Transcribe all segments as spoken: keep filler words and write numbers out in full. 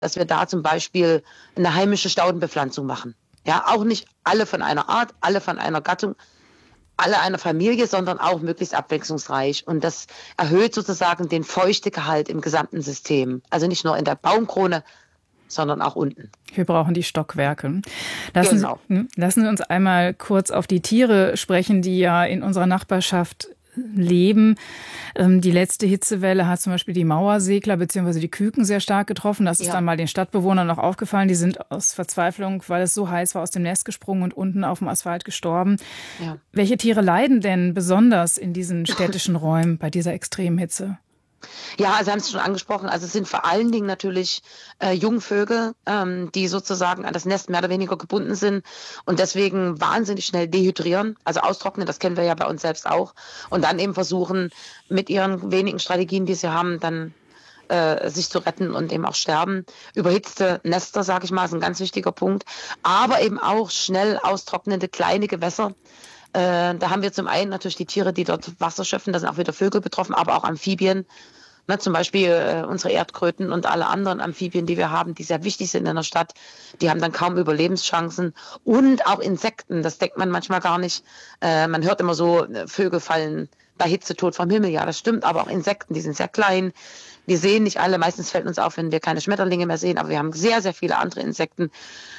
dass wir da zum Beispiel eine heimische Staudenbepflanzung machen. Ja, auch nicht alle von einer Art, alle von einer Gattung, alle einer Familie, sondern auch möglichst abwechslungsreich. Und das erhöht sozusagen den Feuchtegehalt im gesamten System. Also nicht nur in der Baumkrone, sondern auch unten. Wir brauchen die Stockwerke. Lassen, genau. Sie, lassen Sie uns einmal kurz auf die Tiere sprechen, die ja in unserer Nachbarschaft leben. Die letzte Hitzewelle hat zum Beispiel die Mauersegler bzw. die Küken sehr stark getroffen. Das ist ja. dann mal den Stadtbewohnern noch aufgefallen. Die sind aus Verzweiflung, weil es so heiß war, aus dem Nest gesprungen und unten auf dem Asphalt gestorben. Ja. Welche Tiere leiden denn besonders in diesen städtischen Räumen bei dieser extremen Hitze? Ja, also haben Sie schon angesprochen, also es sind vor allen Dingen natürlich äh, Jungvögel, ähm, die sozusagen an das Nest mehr oder weniger gebunden sind und deswegen wahnsinnig schnell dehydrieren, also austrocknen, das kennen wir ja bei uns selbst auch und dann eben versuchen, mit ihren wenigen Strategien, die sie haben, dann äh, sich zu retten und eben auch sterben. Überhitzte Nester, sage ich mal, ist ein ganz wichtiger Punkt, aber eben auch schnell austrocknende kleine Gewässer. Äh, da haben wir zum einen natürlich die Tiere, die dort Wasser schöpfen, da sind auch wieder Vögel betroffen, aber auch Amphibien. Ne, zum Beispiel äh, unsere Erdkröten und alle anderen Amphibien, die wir haben, die sehr wichtig sind in der Stadt, die haben dann kaum Überlebenschancen. Und auch Insekten, das denkt man manchmal gar nicht. Äh, man hört immer so, Vögel fallen bei Hitze tot vom Himmel. Ja, das stimmt, aber auch Insekten, die sind sehr klein. Wir sehen nicht alle, meistens fällt uns auf, wenn wir keine Schmetterlinge mehr sehen, aber wir haben sehr, sehr viele andere Insekten.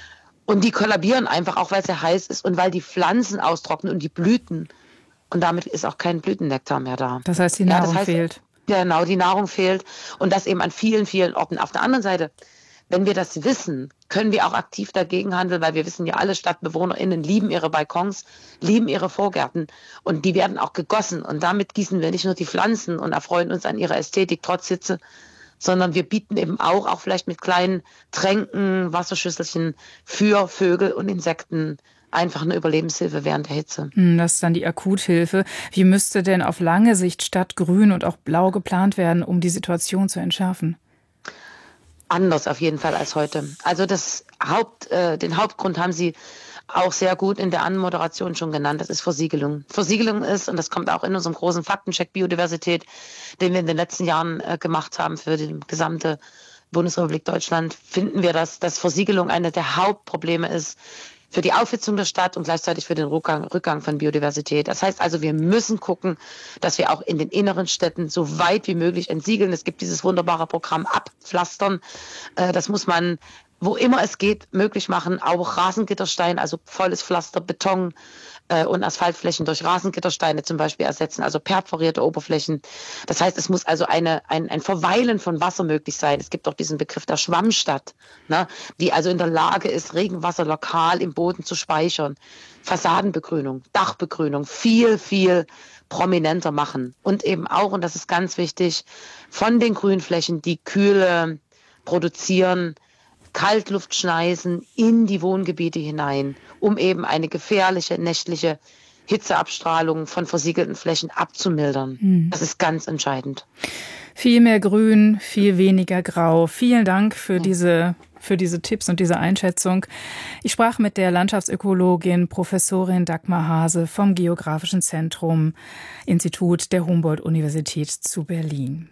Und die kollabieren einfach, auch weil es sehr heiß ist und weil die Pflanzen austrocknen und die Blüten. Und damit ist auch kein Blütennektar mehr da. Das heißt, die Nahrung ja, das heißt, fehlt. Genau, die Nahrung fehlt. Und das eben an vielen, vielen Orten. Auf der anderen Seite, wenn wir das wissen, können wir auch aktiv dagegen handeln, weil wir wissen ja, alle StadtbewohnerInnen lieben ihre Balkons, lieben ihre Vorgärten. Und die werden auch gegossen. Und damit gießen wir nicht nur die Pflanzen und erfreuen uns an ihrer Ästhetik trotz Hitze, sondern wir bieten eben auch, auch vielleicht mit kleinen Tränken, Wasserschüsselchen für Vögel und Insekten einfach eine Überlebenshilfe während der Hitze. Das ist dann die Akuthilfe. Wie müsste denn auf lange Sicht Stadtgrün und auch Blau geplant werden, um die Situation zu entschärfen? Anders auf jeden Fall als heute. Also das Haupt, äh, den Hauptgrund haben Sie auch sehr gut in der Anmoderation schon genannt, das ist Versiegelung. Versiegelung ist, und das kommt auch in unserem großen Faktencheck Biodiversität, den wir in den letzten Jahren äh, gemacht haben für die gesamte Bundesrepublik Deutschland, finden wir, dass, dass Versiegelung eine der Hauptprobleme ist für die Aufhitzung der Stadt und gleichzeitig für den Rückgang, Rückgang von Biodiversität. Das heißt also, wir müssen gucken, dass wir auch in den inneren Städten so weit wie möglich entsiegeln. Es gibt dieses wunderbare Programm Abpflastern. Äh, das muss man, wo immer es geht, möglich machen. Auch Rasengitterstein, also volles Pflaster, Beton äh, und Asphaltflächen durch Rasengittersteine zum Beispiel ersetzen, also perforierte Oberflächen. Das heißt, es muss also eine, ein, ein Verweilen von Wasser möglich sein. Es gibt auch diesen Begriff der Schwammstadt, ne, die also in der Lage ist, Regenwasser lokal im Boden zu speichern. Fassadenbegrünung, Dachbegrünung, viel, viel prominenter machen. Und eben auch, und das ist ganz wichtig, von den Grünflächen, die Kühle produzieren, Kaltluftschneisen in die Wohngebiete hinein, um eben eine gefährliche nächtliche Hitzeabstrahlung von versiegelten Flächen abzumildern. Hm. Das ist ganz entscheidend. Viel mehr Grün, viel weniger Grau. Vielen Dank für ja. diese, für diese Tipps und diese Einschätzung. Ich sprach mit der Landschaftsökologin Professorin Dagmar Haase vom Geografischen Zentrum Institut der Humboldt-Universität zu Berlin.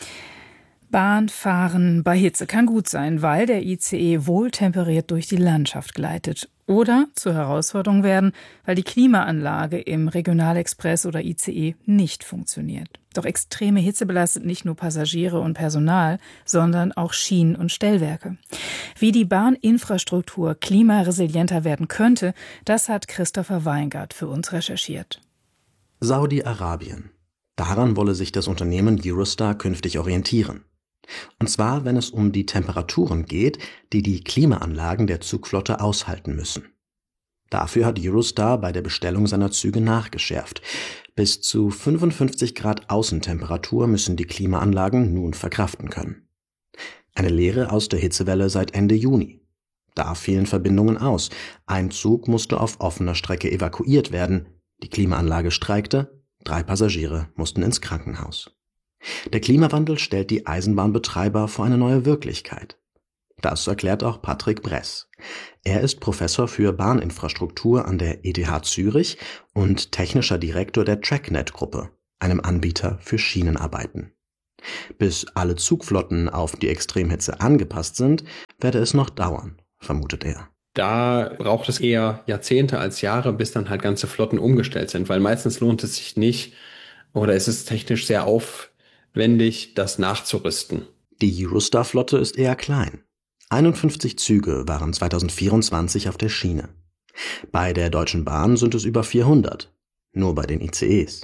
Bahnfahren bei Hitze kann gut sein, weil der I C E wohltemperiert durch die Landschaft gleitet. Oder zur Herausforderung werden, weil die Klimaanlage im Regionalexpress oder I C E nicht funktioniert. Doch extreme Hitze belastet nicht nur Passagiere und Personal, sondern auch Schienen und Stellwerke. Wie die Bahninfrastruktur klimaresilienter werden könnte, das hat Christopher Weingart für uns recherchiert. Saudi-Arabien. Daran wolle sich das Unternehmen Eurostar künftig orientieren. Und zwar, wenn es um die Temperaturen geht, die die Klimaanlagen der Zugflotte aushalten müssen. Dafür hat Eurostar bei der Bestellung seiner Züge nachgeschärft. Bis zu fünfundfünfzig Grad Außentemperatur müssen die Klimaanlagen nun verkraften können. Eine Lehre aus der Hitzewelle seit Ende Juni. Da fielen Verbindungen aus. Ein Zug musste auf offener Strecke evakuiert werden. Die Klimaanlage streikte. Drei Passagiere mussten ins Krankenhaus. Der Klimawandel stellt die Eisenbahnbetreiber vor eine neue Wirklichkeit. Das erklärt auch Patrick Bress. Er ist Professor für Bahninfrastruktur an der E T H Zürich und technischer Direktor der TrackNet-Gruppe, einem Anbieter für Schienenarbeiten. Bis alle Zugflotten auf die Extremhitze angepasst sind, werde es noch dauern, vermutet er. Da braucht es eher Jahrzehnte als Jahre, bis dann halt ganze Flotten umgestellt sind, weil meistens lohnt es sich nicht oder es ist technisch sehr aufwendig, das nachzurüsten. Die Eurostar-Flotte ist eher klein. einundfünfzig Züge waren zweitausendvierundzwanzig auf der Schiene. Bei der Deutschen Bahn sind es über vierhundert, nur bei den I C Es.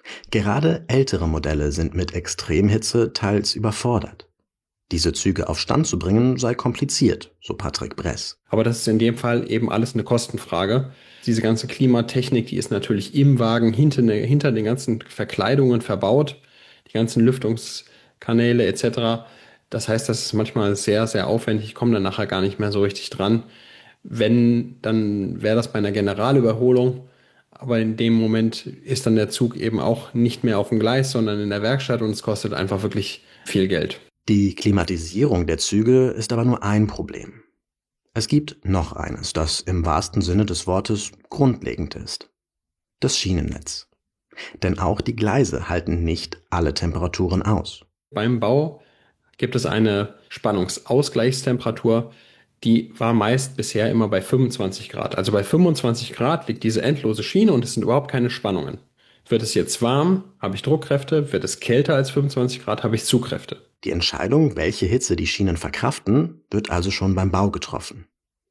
Gerade ältere Modelle sind mit Extremhitze teils überfordert. Diese Züge auf Stand zu bringen, sei kompliziert, so Patrick Bress. Aber das ist in dem Fall eben alles eine Kostenfrage. Diese ganze Klimatechnik, die ist natürlich im Wagen hinter, hinter den ganzen Verkleidungen verbaut, die ganzen Lüftungskanäle et cetera. Das heißt, das ist manchmal sehr, sehr aufwendig. Ich komme dann nachher gar nicht mehr so richtig dran. Wenn, dann wäre das bei einer Generalüberholung. Aber in dem Moment ist dann der Zug eben auch nicht mehr auf dem Gleis, sondern in der Werkstatt und es kostet einfach wirklich viel Geld. Die Klimatisierung der Züge ist aber nur ein Problem. Es gibt noch eines, das im wahrsten Sinne des Wortes grundlegend ist. Das Schienennetz. Denn auch die Gleise halten nicht alle Temperaturen aus. Beim Bau gibt es eine Spannungsausgleichstemperatur, die war meist bisher immer bei fünfundzwanzig Grad. Also bei fünfundzwanzig Grad liegt diese endlose Schiene und es sind überhaupt keine Spannungen. Wird es jetzt warm, habe ich Druckkräfte, wird es kälter als fünfundzwanzig Grad, habe ich Zugkräfte. Die Entscheidung, welche Hitze die Schienen verkraften, wird also schon beim Bau getroffen.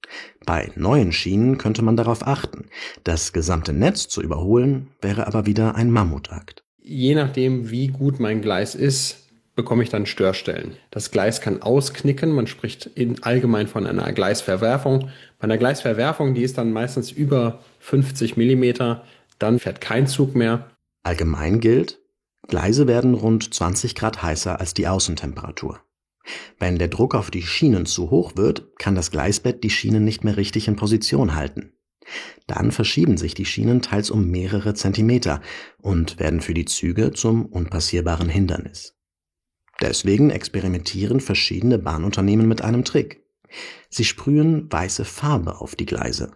Bei neuen Schienen könnte man darauf achten. Das gesamte Netz zu überholen, wäre aber wieder ein Mammutakt. Je nachdem, wie gut mein Gleis ist, bekomme ich dann Störstellen. Das Gleis kann ausknicken, man spricht in allgemein von einer Gleisverwerfung. Bei einer Gleisverwerfung, die ist dann meistens über fünfzig Millimeter, dann fährt kein Zug mehr. Allgemein gilt, Gleise werden rund zwanzig Grad heißer als die Außentemperatur. Wenn der Druck auf die Schienen zu hoch wird, kann das Gleisbett die Schienen nicht mehr richtig in Position halten. Dann verschieben sich die Schienen teils um mehrere Zentimeter und werden für die Züge zum unpassierbaren Hindernis. Deswegen experimentieren verschiedene Bahnunternehmen mit einem Trick. Sie sprühen weiße Farbe auf die Gleise.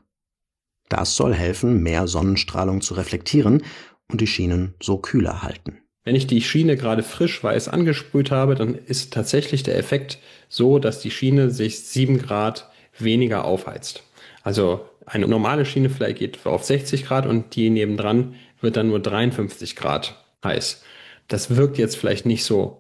Das soll helfen, mehr Sonnenstrahlung zu reflektieren und die Schienen so kühler halten. Wenn ich die Schiene gerade frisch weiß angesprüht habe, dann ist tatsächlich der Effekt so, dass die Schiene sich sieben Grad weniger aufheizt. Also eine normale Schiene vielleicht geht auf sechzig Grad und die nebendran wird dann nur dreiundfünfzig Grad heiß. Das wirkt jetzt vielleicht nicht so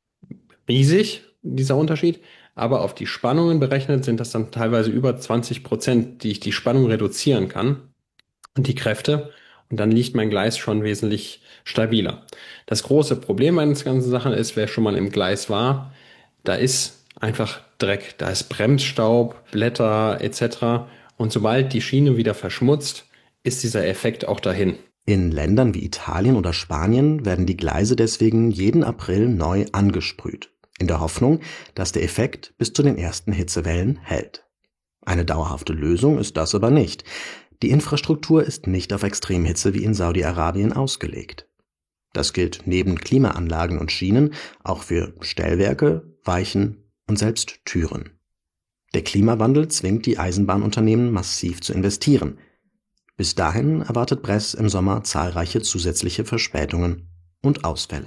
riesig, dieser Unterschied, aber auf die Spannungen berechnet sind das dann teilweise über zwanzig Prozent, die ich die Spannung reduzieren kann und die Kräfte. Und dann liegt mein Gleis schon wesentlich stabiler. Das große Problem bei der ganzen Sache ist, wer schon mal im Gleis war, da ist einfach Dreck, da ist Bremsstaub, Blätter et cetera. Und sobald die Schiene wieder verschmutzt, ist dieser Effekt auch dahin. In Ländern wie Italien oder Spanien werden die Gleise deswegen jeden April neu angesprüht, in der Hoffnung, dass der Effekt bis zu den ersten Hitzewellen hält. Eine dauerhafte Lösung ist das aber nicht. Die Infrastruktur ist nicht auf Extremhitze wie in Saudi-Arabien ausgelegt. Das gilt neben Klimaanlagen und Schienen auch für Stellwerke, Weichen und selbst Türen. Der Klimawandel zwingt die Eisenbahnunternehmen massiv zu investieren. Bis dahin erwartet Bress im Sommer zahlreiche zusätzliche Verspätungen und Ausfälle.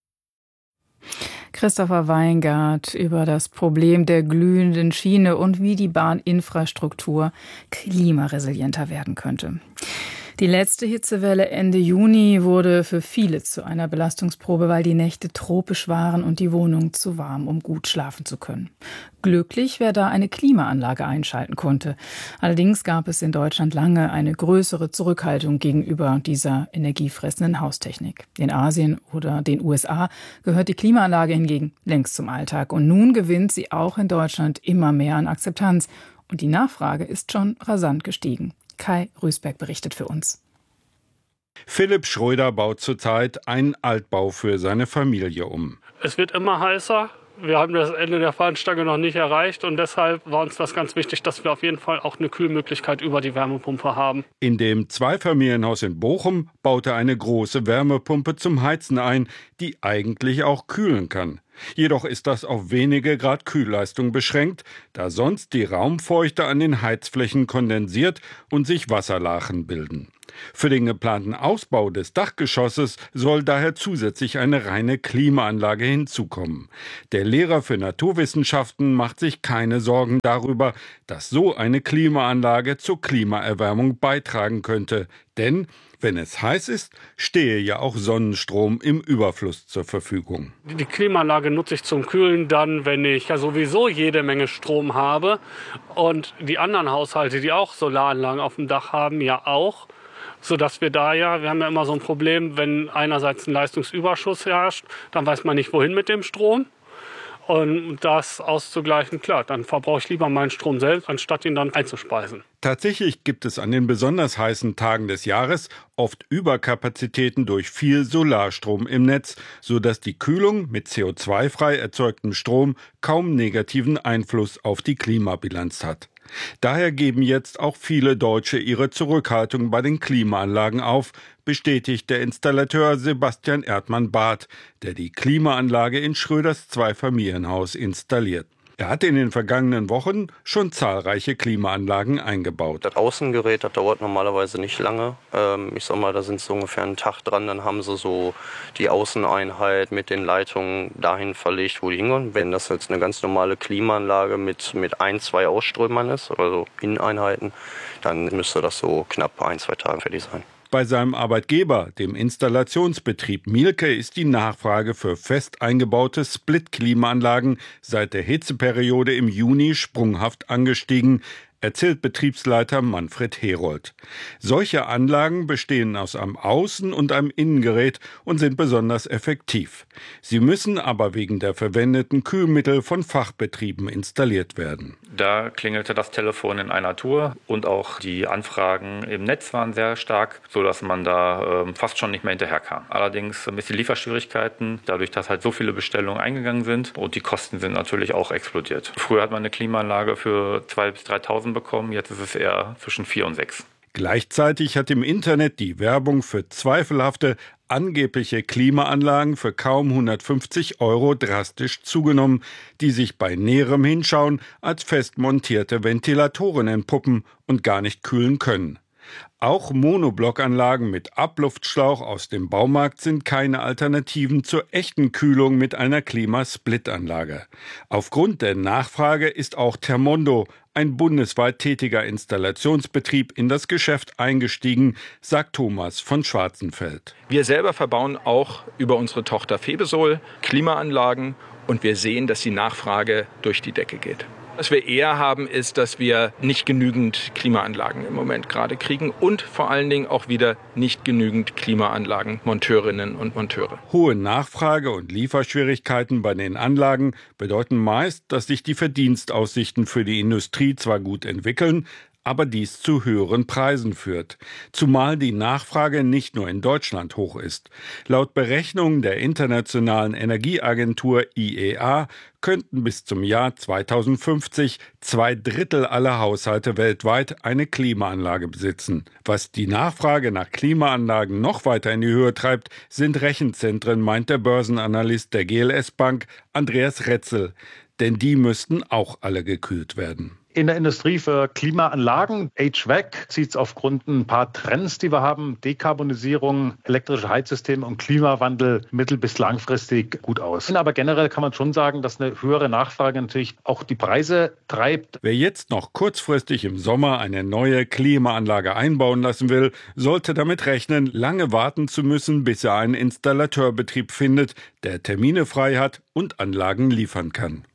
Christopher Weingart über das Problem der glühenden Schiene und wie die Bahninfrastruktur klimaresilienter werden könnte. Die letzte Hitzewelle Ende Juni wurde für viele zu einer Belastungsprobe, weil die Nächte tropisch waren und die Wohnung zu warm, um gut schlafen zu können. Glücklich, wer da eine Klimaanlage einschalten konnte. Allerdings gab es in Deutschland lange eine größere Zurückhaltung gegenüber dieser energiefressenden Haustechnik. In Asien oder den U S A gehört die Klimaanlage hingegen längst zum Alltag. Und nun gewinnt sie auch in Deutschland immer mehr an Akzeptanz. Und die Nachfrage ist schon rasant gestiegen. Kai Rüßberg berichtet für uns. Philipp Schröder baut zurzeit einen Altbau für seine Familie um. Es wird immer heißer. Wir haben das Ende der Fahnenstange noch nicht erreicht und deshalb war uns das ganz wichtig, dass wir auf jeden Fall auch eine Kühlmöglichkeit über die Wärmepumpe haben. In dem Zweifamilienhaus in Bochum baut er eine große Wärmepumpe zum Heizen ein, die eigentlich auch kühlen kann. Jedoch ist das auf wenige Grad Kühlleistung beschränkt, da sonst die Raumfeuchte an den Heizflächen kondensiert und sich Wasserlachen bilden. Für den geplanten Ausbau des Dachgeschosses soll daher zusätzlich eine reine Klimaanlage hinzukommen. Der Lehrer für Naturwissenschaften macht sich keine Sorgen darüber, dass so eine Klimaanlage zur Klimaerwärmung beitragen könnte. Denn wenn es heiß ist, stehe ja auch Sonnenstrom im Überfluss zur Verfügung. Die Klimaanlage nutze ich zum Kühlen dann, wenn ich ja sowieso jede Menge Strom habe. Und die anderen Haushalte, die auch Solaranlagen auf dem Dach haben, ja auch. Sodass wir da ja, wir haben ja immer so ein Problem, wenn einerseits ein Leistungsüberschuss herrscht, dann weiß man nicht, wohin mit dem Strom. Und das auszugleichen, klar, dann verbrauche ich lieber meinen Strom selbst, anstatt ihn dann einzuspeisen. Tatsächlich gibt es an den besonders heißen Tagen des Jahres oft Überkapazitäten durch viel Solarstrom im Netz, sodass die Kühlung mit C O zwei frei erzeugtem Strom kaum negativen Einfluss auf die Klimabilanz hat. Daher geben jetzt auch viele Deutsche ihre Zurückhaltung bei den Klimaanlagen auf, bestätigt der Installateur Sebastian Erdmann-Barth, der die Klimaanlage in Schröders Zweifamilienhaus installiert. Er hat in den vergangenen Wochen schon zahlreiche Klimaanlagen eingebaut. Das Außengerät, das dauert normalerweise nicht lange. Ähm, ich sag mal, da sind sie ungefähr einen Tag dran. Dann haben sie so die Außeneinheit mit den Leitungen dahin verlegt, wo die hingehen. Wenn das jetzt eine ganz normale Klimaanlage mit, mit ein, zwei Ausströmern ist, also Inneneinheiten, dann müsste das so knapp ein, zwei Tage fertig sein. Bei seinem Arbeitgeber, dem Installationsbetrieb Mielke, ist die Nachfrage für fest eingebaute Split-Klimaanlagen seit der Hitzeperiode im Juni sprunghaft angestiegen, erzählt Betriebsleiter Manfred Herold. Solche Anlagen bestehen aus einem Außen- und einem Innengerät und sind besonders effektiv. Sie müssen aber wegen der verwendeten Kühlmittel von Fachbetrieben installiert werden. Da klingelte das Telefon in einer Tour und auch die Anfragen im Netz waren sehr stark, sodass man da äh, fast schon nicht mehr hinterherkam. Allerdings ein bisschen Lieferschwierigkeiten, dadurch, dass halt so viele Bestellungen eingegangen sind und die Kosten sind natürlich auch explodiert. Früher hat man eine Klimaanlage für zweitausend bis dreitausend bekommen, jetzt ist es eher zwischen vier und sechs. Gleichzeitig hat im Internet die Werbung für zweifelhafte, angebliche Klimaanlagen für kaum hundertfünfzig Euro drastisch zugenommen, die sich bei näherem Hinschauen als fest montierte Ventilatoren entpuppen und gar nicht kühlen können. Auch Monoblockanlagen mit Abluftschlauch aus dem Baumarkt sind keine Alternativen zur echten Kühlung mit einer Klimasplit-Anlage. Aufgrund der Nachfrage ist auch Thermondo, ein bundesweit tätiger Installationsbetrieb, in das Geschäft eingestiegen, sagt Thomas von Schwarzenfeld. Wir selber verbauen auch über unsere Tochter Febesol Klimaanlagen und wir sehen, dass die Nachfrage durch die Decke geht. Was wir eher haben, ist, dass wir nicht genügend Klimaanlagen im Moment gerade kriegen und vor allen Dingen auch wieder nicht genügend Klimaanlagenmonteurinnen und Monteure. Hohe Nachfrage und Lieferschwierigkeiten bei den Anlagen bedeuten meist, dass sich die Verdienstaussichten für die Industrie zwar gut entwickeln, aber dies zu höheren Preisen führt. Zumal die Nachfrage nicht nur in Deutschland hoch ist. Laut Berechnungen der Internationalen Energieagentur I E A könnten bis zum Jahr zweitausendfünfzig zwei Drittel aller Haushalte weltweit eine Klimaanlage besitzen. Was die Nachfrage nach Klimaanlagen noch weiter in die Höhe treibt, sind Rechenzentren, meint der Börsenanalyst der G L S Bank Andreas Retzel. Denn die müssten auch alle gekühlt werden. In der Industrie für Klimaanlagen, H V A C, sieht es aufgrund ein paar Trends, die wir haben, Dekarbonisierung, elektrische Heizsysteme und Klimawandel mittel- bis langfristig gut aus. Aber generell kann man schon sagen, dass eine höhere Nachfrage natürlich auch die Preise treibt. Wer jetzt noch kurzfristig im Sommer eine neue Klimaanlage einbauen lassen will, sollte damit rechnen, lange warten zu müssen, bis er einen Installateurbetrieb findet, der Termine frei hat und Anlagen liefern kann.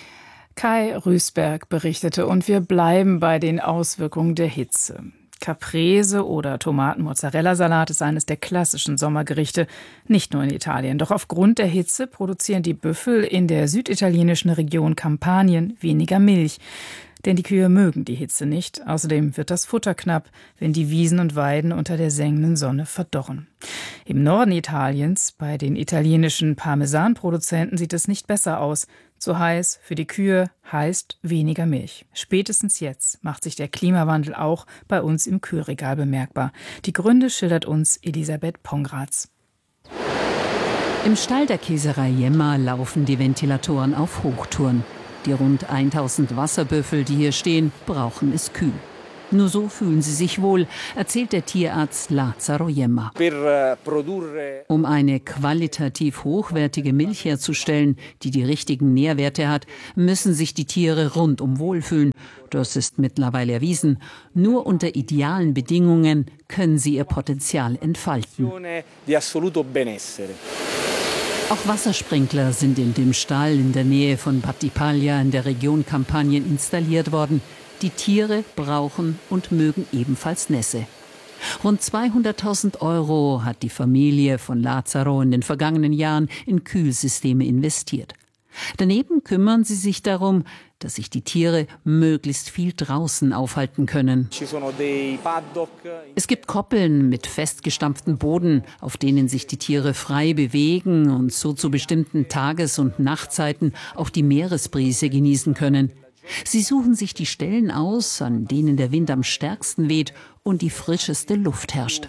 Kai Rüßberg berichtete und wir bleiben bei den Auswirkungen der Hitze. Caprese oder Tomaten-Mozzarella-Salat ist eines der klassischen Sommergerichte, nicht nur in Italien. Doch aufgrund der Hitze produzieren die Büffel in der süditalienischen Region Kampanien weniger Milch. Denn die Kühe mögen die Hitze nicht. Außerdem wird das Futter knapp, wenn die Wiesen und Weiden unter der sengenden Sonne verdorren. Im Norden Italiens, bei den italienischen Parmesanproduzenten, sieht es nicht besser aus. Zu heiß für die Kühe heißt weniger Milch. Spätestens jetzt macht sich der Klimawandel auch bei uns im Kühlregal bemerkbar. Die Gründe schildert uns Elisabeth Pongratz. Im Stall der Käserei Jemma laufen die Ventilatoren auf Hochtouren. Die rund tausend Wasserbüffel, die hier stehen, brauchen es kühl. Nur so fühlen sie sich wohl, erzählt der Tierarzt Lazzaro Jemma. Um eine qualitativ hochwertige Milch herzustellen, die die richtigen Nährwerte hat, müssen sich die Tiere rundum wohlfühlen. Das ist mittlerweile erwiesen. Nur unter idealen Bedingungen können sie ihr Potenzial entfalten. Auch Wassersprinkler sind in dem Stall in der Nähe von Battipaglia in der Region Kampanien installiert worden. Die Tiere brauchen und mögen ebenfalls Nässe. Rund zweihunderttausend Euro hat die Familie von Lazzaro in den vergangenen Jahren in Kühlsysteme investiert. Daneben kümmern sie sich darum, dass sich die Tiere möglichst viel draußen aufhalten können. Es gibt Koppeln mit festgestampftem Boden, auf denen sich die Tiere frei bewegen und so zu bestimmten Tages- und Nachtzeiten auch die Meeresbrise genießen können. Sie suchen sich die Stellen aus, an denen der Wind am stärksten weht und die frischeste Luft herrscht.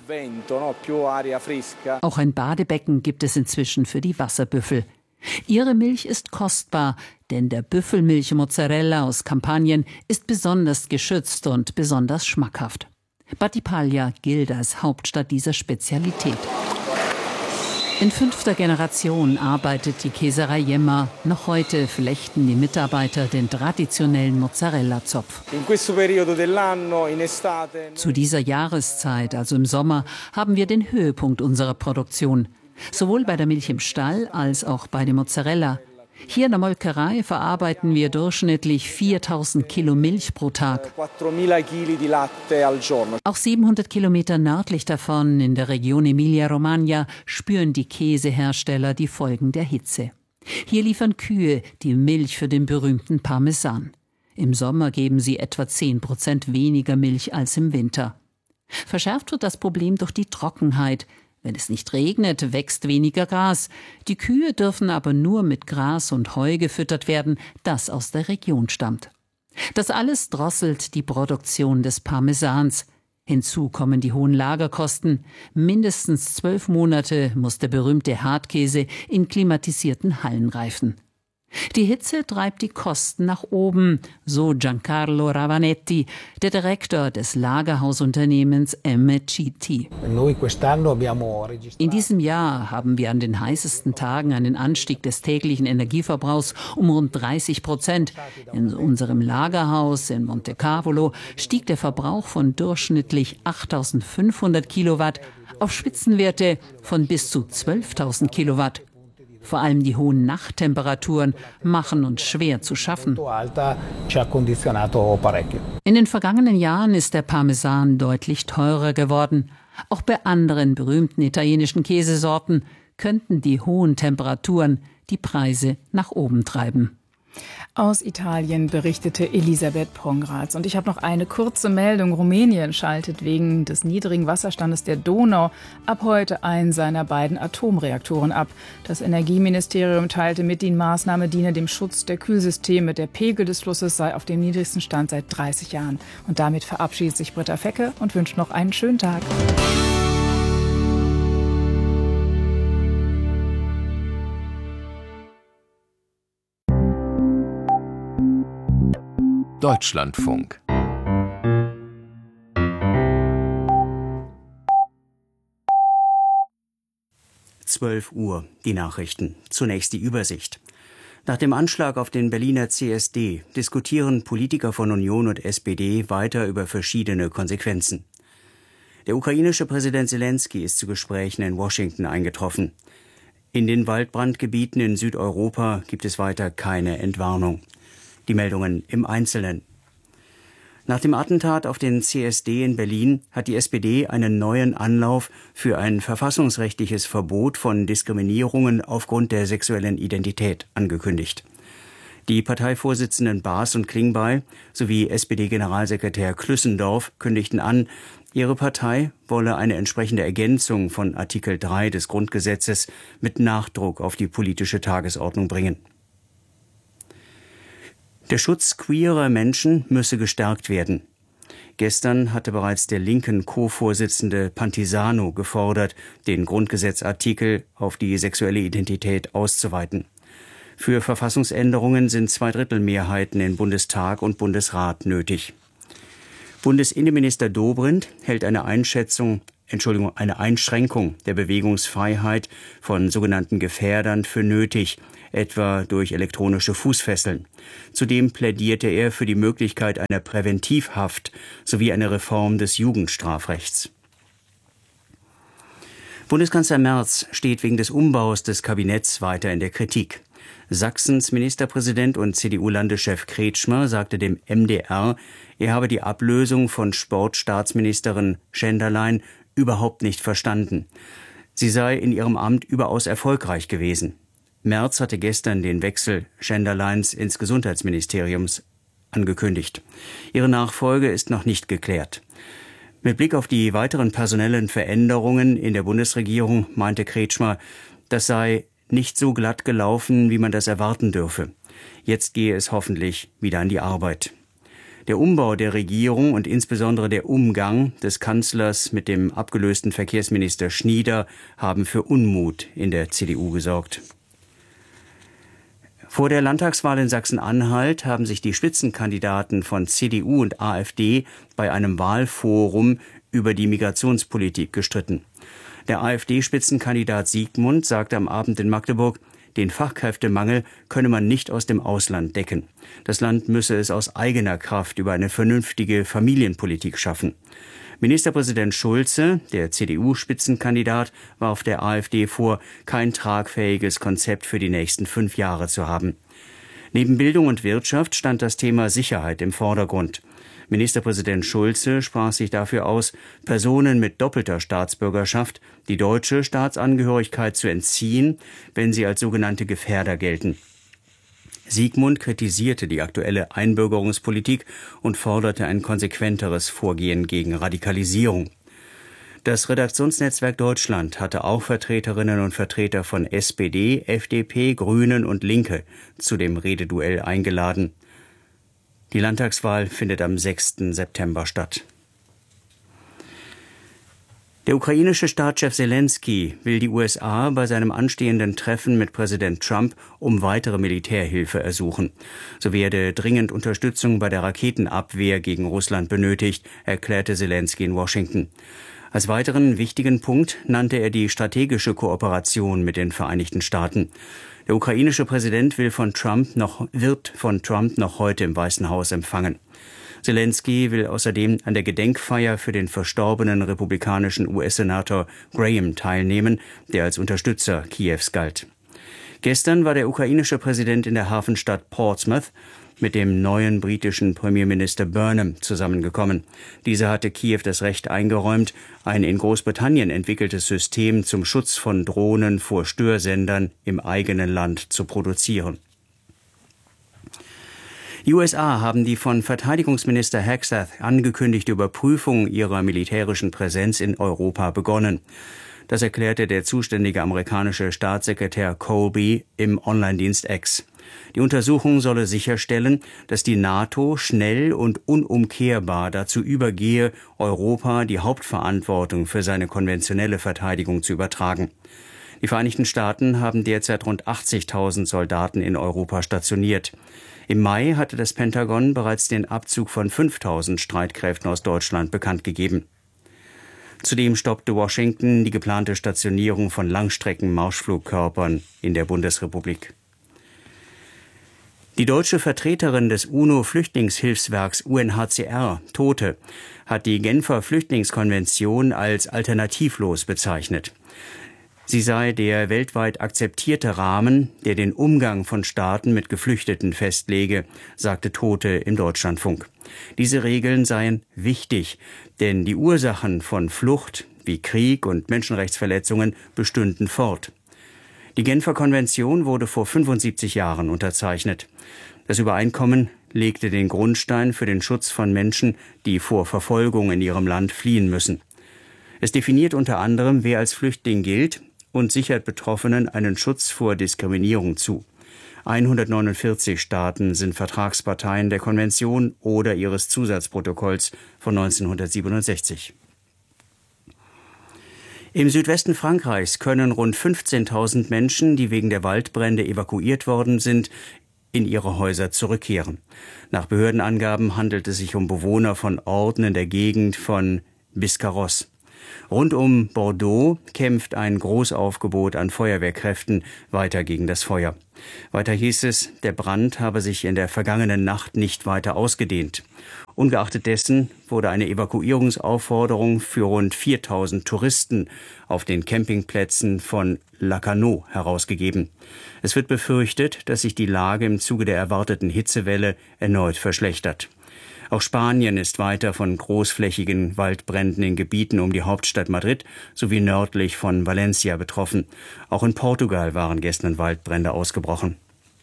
Auch ein Badebecken gibt es inzwischen für die Wasserbüffel. Ihre Milch ist kostbar, denn der Büffelmilch-Mozzarella aus Kampanien ist besonders geschützt und besonders schmackhaft. Battipaglia gilt als Hauptstadt dieser Spezialität. In fünfter Generation arbeitet die Käserei Jemma. Noch heute flechten die Mitarbeiter den traditionellen Mozzarella-Zopf. Zu dieser Jahreszeit, also im Sommer, haben wir den Höhepunkt unserer Produktion. Sowohl bei der Milch im Stall als auch bei der Mozzarella. Hier in der Molkerei verarbeiten wir durchschnittlich viertausend Kilo Milch pro Tag. Auch siebenhundert Kilometer nördlich davon, in der Region Emilia-Romagna, spüren die Käsehersteller die Folgen der Hitze. Hier liefern Kühe die Milch für den berühmten Parmesan. Im Sommer geben sie etwa zehn Prozent weniger Milch als im Winter. Verschärft wird das Problem durch die Trockenheit. Wenn es nicht regnet, wächst weniger Gras. Die Kühe dürfen aber nur mit Gras und Heu gefüttert werden, das aus der Region stammt. Das alles drosselt die Produktion des Parmesans. Hinzu kommen die hohen Lagerkosten. Mindestens zwölf Monate muss der berühmte Hartkäse in klimatisierten Hallen reifen. Die Hitze treibt die Kosten nach oben, so Giancarlo Ravanetti, der Direktor des Lagerhausunternehmens M G T. In diesem Jahr haben wir an den heißesten Tagen einen Anstieg des täglichen Energieverbrauchs um rund dreißig Prozent. In unserem Lagerhaus in Montecavolo stieg der Verbrauch von durchschnittlich achttausendfünfhundert Kilowatt auf Spitzenwerte von bis zu zwölftausend Kilowatt. Vor allem die hohen Nachttemperaturen machen uns schwer zu schaffen. In den vergangenen Jahren ist der Parmesan deutlich teurer geworden. Auch bei anderen berühmten italienischen Käsesorten könnten die hohen Temperaturen die Preise nach oben treiben. Aus Italien berichtete Elisabeth Pongratz. Und ich habe noch eine kurze Meldung. Rumänien schaltet wegen des niedrigen Wasserstandes der Donau ab heute einen seiner beiden Atomreaktoren ab. Das Energieministerium teilte mit, die Maßnahme diene dem Schutz der Kühlsysteme. Der Pegel des Flusses sei auf dem niedrigsten Stand seit dreißig Jahren. Und damit verabschiedet sich Britta Fecke und wünscht noch einen schönen Tag. Deutschlandfunk. zwölf Uhr, die Nachrichten. Zunächst die Übersicht. Nach dem Anschlag auf den Berliner C S D diskutieren Politiker von Union und S P D weiter über verschiedene Konsequenzen. Der ukrainische Präsident Selenskyj ist zu Gesprächen in Washington eingetroffen. In den Waldbrandgebieten in Südeuropa gibt es weiter keine Entwarnung. Die Meldungen im Einzelnen. Nach dem Attentat auf den C S D in Berlin hat die S P D einen neuen Anlauf für ein verfassungsrechtliches Verbot von Diskriminierungen aufgrund der sexuellen Identität angekündigt. Die Parteivorsitzenden Baas und Klingbeil sowie S P D-Generalsekretär Klüssendorf kündigten an, ihre Partei wolle eine entsprechende Ergänzung von Artikel drei des Grundgesetzes mit Nachdruck auf die politische Tagesordnung bringen. Der Schutz queerer Menschen müsse gestärkt werden. Gestern hatte bereits der linken Co-Vorsitzende Pantisano gefordert, den Grundgesetzartikel auf die sexuelle Identität auszuweiten. Für Verfassungsänderungen sind Zweidrittelmehrheiten in Bundestag und Bundesrat nötig. Bundesinnenminister Dobrindt hält eine Einschätzung, Entschuldigung, eine Einschränkung der Bewegungsfreiheit von sogenannten Gefährdern für nötig, etwa durch elektronische Fußfesseln. Zudem plädierte er für die Möglichkeit einer Präventivhaft sowie eine Reform des Jugendstrafrechts. Bundeskanzler Merz steht wegen des Umbaus des Kabinetts weiter in der Kritik. Sachsens Ministerpräsident und C D U-Landeschef Kretschmer sagte dem M D R, er habe die Ablösung von Sportstaatsministerin Schenderlein überhaupt nicht verstanden. Sie sei in ihrem Amt überaus erfolgreich gewesen. Merz hatte gestern den Wechsel Schenderleins ins Gesundheitsministerium angekündigt. Ihre Nachfolge ist noch nicht geklärt. Mit Blick auf die weiteren personellen Veränderungen in der Bundesregierung meinte Kretschmer, das sei nicht so glatt gelaufen, wie man das erwarten dürfe. Jetzt gehe es hoffentlich wieder an die Arbeit. Der Umbau der Regierung und insbesondere der Umgang des Kanzlers mit dem abgelösten Verkehrsminister Schnieder haben für Unmut in der C D U gesorgt. Vor der Landtagswahl in Sachsen-Anhalt haben sich die Spitzenkandidaten von C D U und AfD bei einem Wahlforum über die Migrationspolitik gestritten. Der AfD-Spitzenkandidat Siegmund sagte am Abend in Magdeburg, den Fachkräftemangel könne man nicht aus dem Ausland decken. Das Land müsse es aus eigener Kraft über eine vernünftige Familienpolitik schaffen. Ministerpräsident Schulze, der C D U-Spitzenkandidat, warf der AfD vor, kein tragfähiges Konzept für die nächsten fünf Jahre zu haben. Neben Bildung und Wirtschaft stand das Thema Sicherheit im Vordergrund. Ministerpräsident Schulze sprach sich dafür aus, Personen mit doppelter Staatsbürgerschaft die deutsche Staatsangehörigkeit zu entziehen, wenn sie als sogenannte Gefährder gelten. Siegmund kritisierte die aktuelle Einbürgerungspolitik und forderte ein konsequenteres Vorgehen gegen Radikalisierung. Das Redaktionsnetzwerk Deutschland hatte auch Vertreterinnen und Vertreter von S P D, F D P, Grünen und Linke zu dem Rededuell eingeladen. Die Landtagswahl findet am sechsten September statt. Der ukrainische Staatschef Selenskyj will die U S A bei seinem anstehenden Treffen mit Präsident Trump um weitere Militärhilfe ersuchen. So werde dringend Unterstützung bei der Raketenabwehr gegen Russland benötigt, erklärte Selenskyj in Washington. Als weiteren wichtigen Punkt nannte er die strategische Kooperation mit den Vereinigten Staaten. Der ukrainische Präsident will von Trump noch, wird von Trump noch heute im Weißen Haus empfangen. Selenskyj will außerdem an der Gedenkfeier für den verstorbenen republikanischen U S-Senator Graham teilnehmen, der als Unterstützer Kiews galt. Gestern war der ukrainische Präsident in der Hafenstadt Portsmouth mit dem neuen britischen Premierminister Burnham zusammengekommen. Dieser hatte Kiew das Recht eingeräumt, ein in Großbritannien entwickeltes System zum Schutz von Drohnen vor Störsendern im eigenen Land zu produzieren. Die U S A haben die von Verteidigungsminister Hegseth angekündigte Überprüfung ihrer militärischen Präsenz in Europa begonnen. Das erklärte der zuständige amerikanische Staatssekretär Colby im Online-Dienst X. Die Untersuchung solle sicherstellen, dass die NATO schnell und unumkehrbar dazu übergehe, Europa die Hauptverantwortung für seine konventionelle Verteidigung zu übertragen. Die Vereinigten Staaten haben derzeit rund achtzigtausend Soldaten in Europa stationiert. Im Mai hatte das Pentagon bereits den Abzug von fünftausend Streitkräften aus Deutschland bekannt gegeben. Zudem stoppte Washington die geplante Stationierung von Langstrecken-Marschflugkörpern in der Bundesrepublik. Die deutsche Vertreterin des UNO-Flüchtlingshilfswerks U N H C R, Tote, hat die Genfer Flüchtlingskonvention als alternativlos bezeichnet. Sie sei der weltweit akzeptierte Rahmen, der den Umgang von Staaten mit Geflüchteten festlege, sagte Tote im Deutschlandfunk. Diese Regeln seien wichtig, denn die Ursachen von Flucht wie Krieg und Menschenrechtsverletzungen bestünden fort. Die Genfer Konvention wurde vor fünfundsiebzig Jahren unterzeichnet. Das Übereinkommen legte den Grundstein für den Schutz von Menschen, die vor Verfolgung in ihrem Land fliehen müssen. Es definiert unter anderem, wer als Flüchtling gilt und sichert Betroffenen einen Schutz vor Diskriminierung zu. hundertneunundvierzig Staaten sind Vertragsparteien der Konvention oder ihres Zusatzprotokolls von neunzehnhundertsiebenundsechzig. Im Südwesten Frankreichs können rund fünfzehntausend Menschen, die wegen der Waldbrände evakuiert worden sind, in ihre Häuser zurückkehren. Nach Behördenangaben handelt es sich um Bewohner von Orten in der Gegend von Biscarrosse. Rund um Bordeaux kämpft ein Großaufgebot an Feuerwehrkräften weiter gegen das Feuer. Weiter hieß es, der Brand habe sich in der vergangenen Nacht nicht weiter ausgedehnt. Ungeachtet dessen wurde eine Evakuierungsaufforderung für rund viertausend Touristen auf den Campingplätzen von Lacanau herausgegeben. Es wird befürchtet, dass sich die Lage im Zuge der erwarteten Hitzewelle erneut verschlechtert. Auch Spanien ist weiter von großflächigen Waldbränden in Gebieten um die Hauptstadt Madrid sowie nördlich von Valencia betroffen. Auch in Portugal waren gestern Waldbrände ausgebrochen.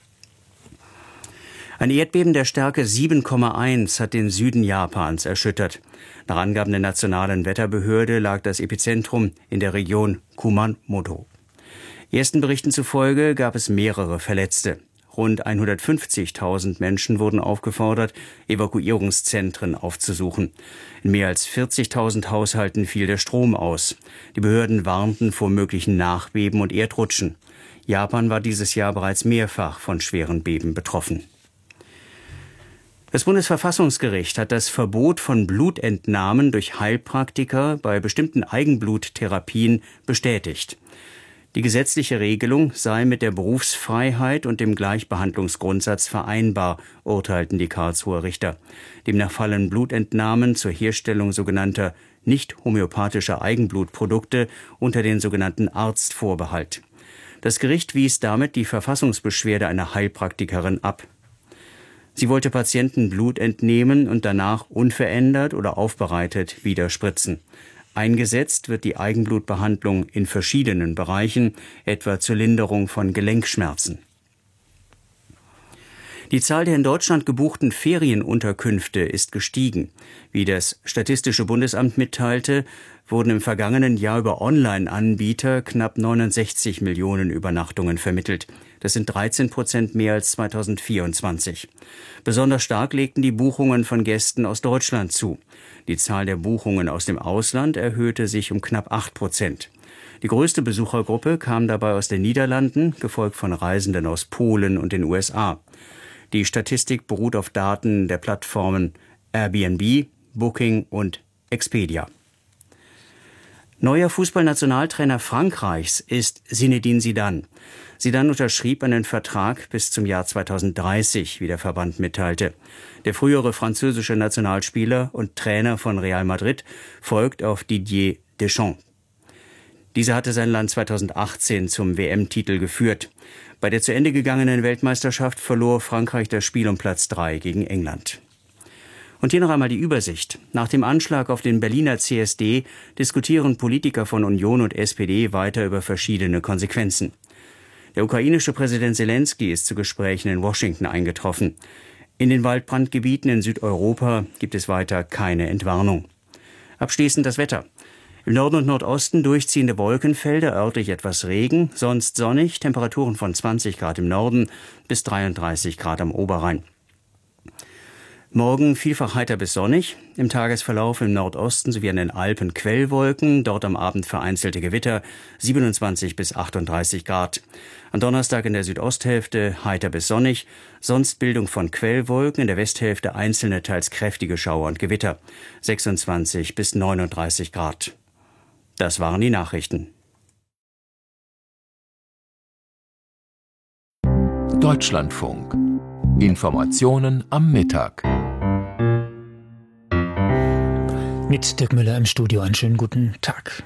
Ein Erdbeben der Stärke sieben Komma eins hat den Süden Japans erschüttert. Nach Angaben der nationalen Wetterbehörde lag das Epizentrum in der Region Kumamoto. Ersten Berichten zufolge gab es mehrere Verletzte. Rund hundertfünfzigtausend Menschen wurden aufgefordert, Evakuierungszentren aufzusuchen. In mehr als vierzigtausend Haushalten fiel der Strom aus. Die Behörden warnten vor möglichen Nachbeben und Erdrutschen. Japan war dieses Jahr bereits mehrfach von schweren Beben betroffen. Das Bundesverfassungsgericht hat das Verbot von Blutentnahmen durch Heilpraktiker bei bestimmten Eigenbluttherapien bestätigt. Die gesetzliche Regelung sei mit der Berufsfreiheit und dem Gleichbehandlungsgrundsatz vereinbar, urteilten die Karlsruher Richter. Demnach fallen Blutentnahmen zur Herstellung sogenannter nicht homöopathischer Eigenblutprodukte unter den sogenannten Arztvorbehalt. Das Gericht wies damit die Verfassungsbeschwerde einer Heilpraktikerin ab. Sie wollte Patienten Blut entnehmen und danach unverändert oder aufbereitet wieder spritzen. Eingesetzt wird die Eigenblutbehandlung in verschiedenen Bereichen, etwa zur Linderung von Gelenkschmerzen. Die Zahl der in Deutschland gebuchten Ferienunterkünfte ist gestiegen. Wie das Statistische Bundesamt mitteilte, wurden im vergangenen Jahr über Online-Anbieter knapp neunundsechzig Millionen Übernachtungen vermittelt. Das sind dreizehn Prozent mehr als zweitausendvierundzwanzig. Besonders stark legten die Buchungen von Gästen aus Deutschland zu. Die Zahl der Buchungen aus dem Ausland erhöhte sich um knapp acht Prozent. Die größte Besuchergruppe kam dabei aus den Niederlanden, gefolgt von Reisenden aus Polen und den U S A. Die Statistik beruht auf Daten der Plattformen Airbnb, Booking und Expedia. Neuer Fußballnationaltrainer Frankreichs ist Zinedine Zidane. Zidane unterschrieb einen Vertrag bis zum Jahr zweitausenddreißig, wie der Verband mitteilte. Der frühere französische Nationalspieler und Trainer von Real Madrid folgt auf Didier Deschamps. Dieser hatte sein Land zweitausendachtzehn zum W M-Titel geführt. Bei der zu Ende gegangenen Weltmeisterschaft verlor Frankreich das Spiel um Platz drei gegen England. Und hier noch einmal die Übersicht. Nach dem Anschlag auf den Berliner C S D diskutieren Politiker von Union und S P D weiter über verschiedene Konsequenzen. Der ukrainische Präsident Selenskyj ist zu Gesprächen in Washington eingetroffen. In den Waldbrandgebieten in Südeuropa gibt es weiter keine Entwarnung. Abschließend das Wetter. Im Norden und Nordosten durchziehende Wolkenfelder, örtlich etwas Regen, sonst sonnig, Temperaturen von zwanzig Grad im Norden bis dreiunddreißig Grad am Oberrhein. Morgen vielfach heiter bis sonnig, im Tagesverlauf im Nordosten sowie an den Alpen Quellwolken, dort am Abend vereinzelte Gewitter, siebenundzwanzig bis achtunddreißig Grad. Am Donnerstag in der Südosthälfte heiter bis sonnig, sonst Bildung von Quellwolken, in der Westhälfte einzelne teils kräftige Schauer und Gewitter, sechsundzwanzig bis neununddreißig Grad. Das waren die Nachrichten. Deutschlandfunk. Informationen am Mittag. Mit Dirk Müller im Studio, einen schönen guten Tag.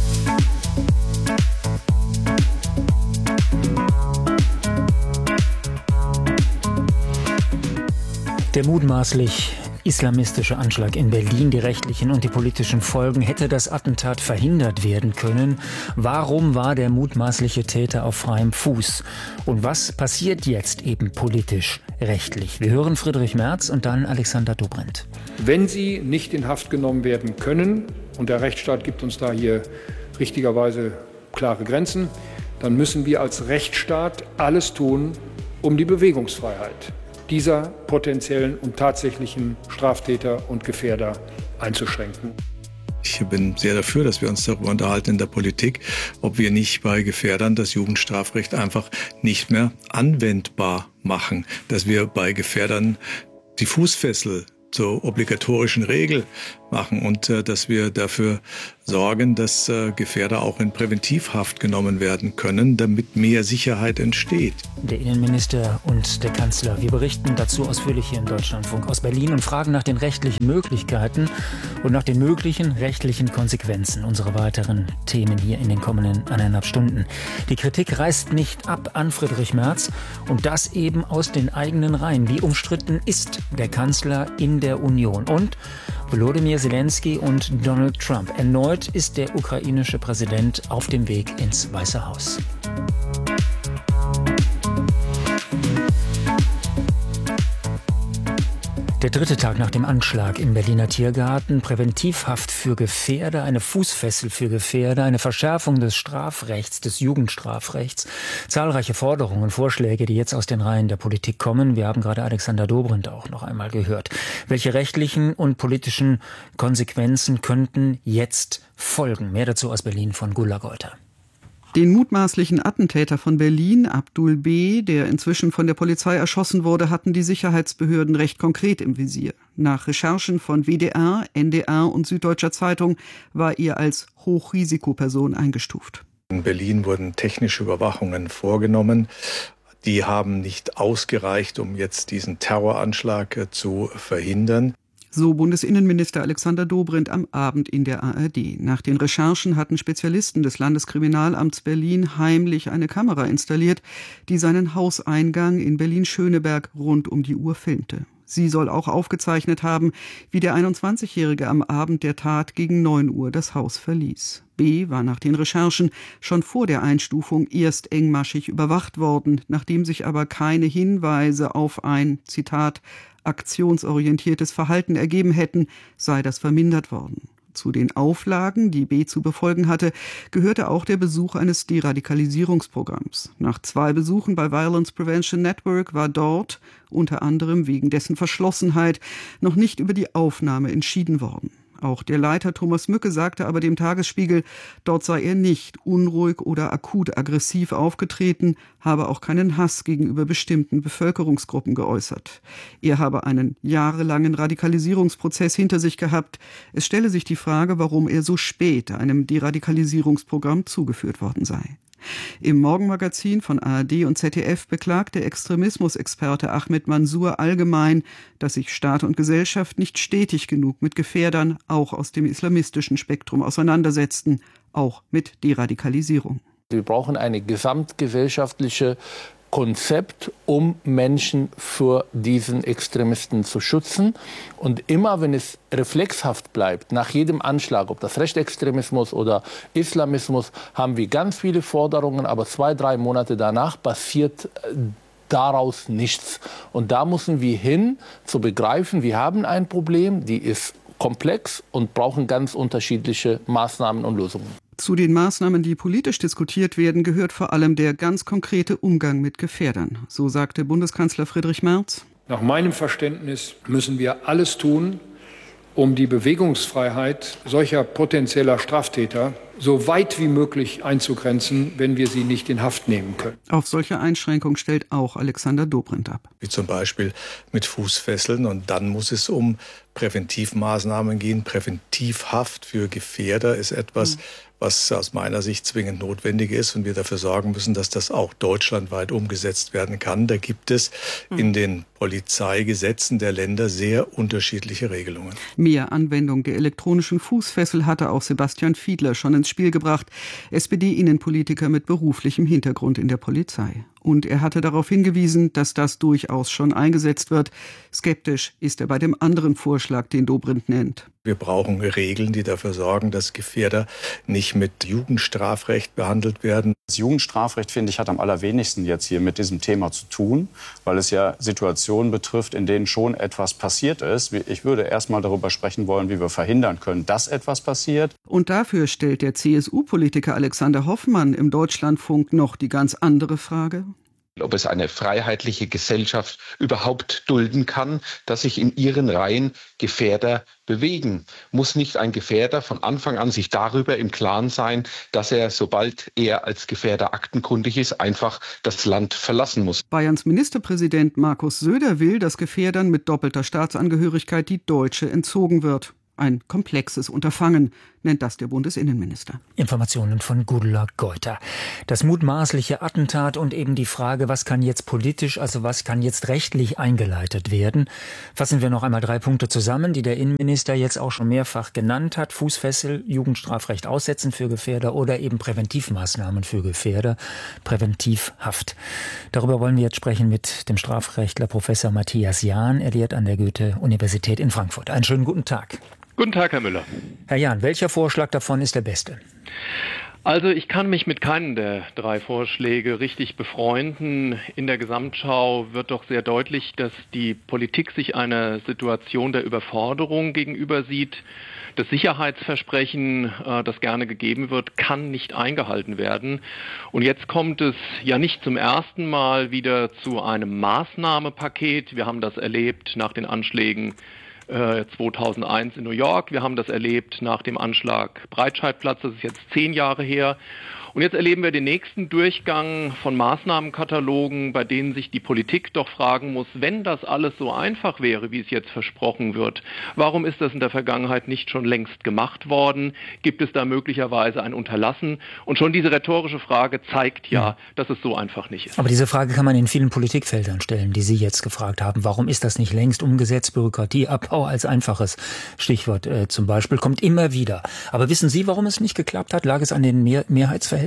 Der mutmaßlich islamistische Anschlag in Berlin, die rechtlichen und die politischen Folgen, hätte das Attentat verhindert werden können? Warum war der mutmaßliche Täter auf freiem Fuß? Und was passiert jetzt eben politisch, rechtlich? Wir hören Friedrich Merz und dann Alexander Dobrindt. Wenn sie nicht in Haft genommen werden können, und der Rechtsstaat gibt uns da hier richtigerweise klare Grenzen, dann müssen wir als Rechtsstaat alles tun, um die Bewegungsfreiheit dieser potenziellen und tatsächlichen Straftäter und Gefährder einzuschränken. Ich bin sehr dafür, dass wir uns darüber unterhalten in der Politik, ob wir nicht bei Gefährdern das Jugendstrafrecht einfach nicht mehr anwendbar machen. Dass wir bei Gefährdern die Fußfessel zur obligatorischen Regel machen und äh, dass wir dafür sorgen, dass äh, Gefährder auch in Präventivhaft genommen werden können, damit mehr Sicherheit entsteht. Der Innenminister und der Kanzler. Wir berichten dazu ausführlich hier im Deutschlandfunk aus Berlin und fragen nach den rechtlichen Möglichkeiten und nach den möglichen rechtlichen Konsequenzen unserer weiteren Themen hier in den kommenden eineinhalb Stunden. Die Kritik reißt nicht ab an Friedrich Merz und das eben aus den eigenen Reihen. Wie umstritten ist der Kanzler in der Union? Und Volodymyr Zelensky und Donald Trump. Erneut ist der ukrainische Präsident auf dem Weg ins Weiße Haus. Der dritte Tag nach dem Anschlag im Berliner Tiergarten, Präventivhaft für Gefährder, eine Fußfessel für Gefährder, eine Verschärfung des Strafrechts, des Jugendstrafrechts, zahlreiche Forderungen und Vorschläge, die jetzt aus den Reihen der Politik kommen. Wir haben gerade Alexander Dobrindt auch noch einmal gehört. Welche rechtlichen und politischen Konsequenzen könnten jetzt folgen? Mehr dazu aus Berlin von Gula Geuter. Den mutmaßlichen Attentäter von Berlin, Abdul B., der inzwischen von der Polizei erschossen wurde, hatten die Sicherheitsbehörden recht konkret im Visier. Nach Recherchen von W D R, N D R und Süddeutscher Zeitung war er als Hochrisikoperson eingestuft. In Berlin wurden technische Überwachungen vorgenommen. Die haben nicht ausgereicht, um jetzt diesen Terroranschlag zu verhindern. So Bundesinnenminister Alexander Dobrindt am Abend in der A R D. Nach den Recherchen hatten Spezialisten des Landeskriminalamts Berlin heimlich eine Kamera installiert, die seinen Hauseingang in Berlin-Schöneberg rund um die Uhr filmte. Sie soll auch aufgezeichnet haben, wie der einundzwanzigjährige am Abend der Tat gegen neun Uhr das Haus verließ. B. war nach den Recherchen schon vor der Einstufung erst engmaschig überwacht worden, nachdem sich aber keine Hinweise auf ein, Zitat, aktionsorientiertes Verhalten ergeben hätten, sei das vermindert worden. Zu den Auflagen, die B. zu befolgen hatte, gehörte auch der Besuch eines Deradikalisierungsprogramms. Nach zwei Besuchen bei Violence Prevention Network war dort, unter anderem wegen dessen Verschlossenheit, noch nicht über die Aufnahme entschieden worden. Auch der Leiter Thomas Mücke sagte aber dem Tagesspiegel, dort sei er nicht unruhig oder akut aggressiv aufgetreten, habe auch keinen Hass gegenüber bestimmten Bevölkerungsgruppen geäußert. Er habe einen jahrelangen Radikalisierungsprozess hinter sich gehabt. Es stelle sich die Frage, warum er so spät einem Deradikalisierungsprogramm zugeführt worden sei. Im Morgenmagazin von A R D und Z D F beklagt der Extremismusexperte Ahmed Mansour allgemein, dass sich Staat und Gesellschaft nicht stetig genug mit Gefährdern, auch aus dem islamistischen Spektrum, auseinandersetzten, auch mit Deradikalisierung. Wir brauchen eine gesamtgesellschaftliche Konzept, um Menschen vor diesen Extremisten zu schützen. Und immer, wenn es reflexhaft bleibt, nach jedem Anschlag, ob das Rechtsextremismus oder Islamismus, haben wir ganz viele Forderungen, aber zwei, drei Monate danach passiert daraus nichts. Und da müssen wir hin, zu begreifen, wir haben ein Problem, die ist komplex und brauchen ganz unterschiedliche Maßnahmen und Lösungen. Zu den Maßnahmen, die politisch diskutiert werden, gehört vor allem der ganz konkrete Umgang mit Gefährdern. So sagte Bundeskanzler Friedrich Merz. Nach meinem Verständnis müssen wir alles tun, um die Bewegungsfreiheit solcher potenzieller Straftäter so weit wie möglich einzugrenzen, wenn wir sie nicht in Haft nehmen können. Auf solche Einschränkungen stellt auch Alexander Dobrindt ab. Wie zum Beispiel mit Fußfesseln. Und dann muss es um Präventivmaßnahmen gehen. Präventivhaft für Gefährder ist etwas, mhm. was aus meiner Sicht zwingend notwendig ist und wir dafür sorgen müssen, dass das auch deutschlandweit umgesetzt werden kann. Da gibt es mhm. in den Polizeigesetzen der Länder sehr unterschiedliche Regelungen. Mehr Anwendung der elektronischen Fußfessel hatte auch Sebastian Fiedler schon ins Spiel gebracht, S P D-Innenpolitiker mit beruflichem Hintergrund in der Polizei. Und er hatte darauf hingewiesen, dass das durchaus schon eingesetzt wird. Skeptisch ist er bei dem anderen Vorschlag, den Dobrindt nennt. Wir brauchen Regeln, die dafür sorgen, dass Gefährder nicht mit Jugendstrafrecht behandelt werden. Das Jugendstrafrecht, finde ich, hat am allerwenigsten jetzt hier mit diesem Thema zu tun, weil es ja Situationen betrifft, in denen schon etwas passiert ist. Ich würde erst mal darüber sprechen wollen, wie wir verhindern können, dass etwas passiert. Und dafür stellt der C S U-Politiker Alexander Hoffmann im Deutschlandfunk noch die ganz andere Frage. ob es eine freiheitliche Gesellschaft überhaupt dulden kann, dass sich in ihren Reihen Gefährder bewegen. Muss nicht ein Gefährder von Anfang an sich darüber im Klaren sein, dass er, sobald er als Gefährder aktenkundig ist, einfach das Land verlassen muss? Bayerns Ministerpräsident Markus Söder will, dass Gefährdern mit doppelter Staatsangehörigkeit die deutsche entzogen wird. Ein komplexes Unterfangen, nennt das der Bundesinnenminister. Informationen von Gudula Geuter. Das mutmaßliche Attentat und eben die Frage, was kann jetzt politisch, also was kann jetzt rechtlich eingeleitet werden. Fassen wir noch einmal drei Punkte zusammen, die der Innenminister jetzt auch schon mehrfach genannt hat. Fußfessel, Jugendstrafrecht aussetzen für Gefährder oder eben Präventivmaßnahmen für Gefährder, Präventivhaft. Darüber wollen wir jetzt sprechen mit dem Strafrechtler Professor Matthias Jahn. Er lehrt an der Goethe-Universität in Frankfurt. Einen schönen guten Tag. Guten Tag, Herr Müller. Herr Jahn, welcher Vorschlag davon ist der beste? Also ich kann mich mit keinem der drei Vorschläge richtig befreunden. In der Gesamtschau wird doch sehr deutlich, dass die Politik sich einer Situation der Überforderung gegenüber sieht. Das Sicherheitsversprechen, das gerne gegeben wird, kann nicht eingehalten werden. Und jetzt kommt es ja nicht zum ersten Mal wieder zu einem Maßnahmenpaket. Wir haben das erlebt nach den Anschlägen zweitausendeins in New York. Wir haben das erlebt nach dem Anschlag Breitscheidplatz. Das ist jetzt zehn Jahre her. Und jetzt erleben wir den nächsten Durchgang von Maßnahmenkatalogen, bei denen sich die Politik doch fragen muss, wenn das alles so einfach wäre, wie es jetzt versprochen wird, warum ist das in der Vergangenheit nicht schon längst gemacht worden? Gibt es da möglicherweise ein Unterlassen? Und schon diese rhetorische Frage zeigt ja, dass es so einfach nicht ist. Aber diese Frage kann man in vielen Politikfeldern stellen, die Sie jetzt gefragt haben. Warum ist das nicht längst umgesetzt? Bürokratieabbau als einfaches Stichwort äh, zum Beispiel kommt immer wieder. Aber wissen Sie, warum es nicht geklappt hat? Lag es an den Mehr- Mehrheitsverhältnissen?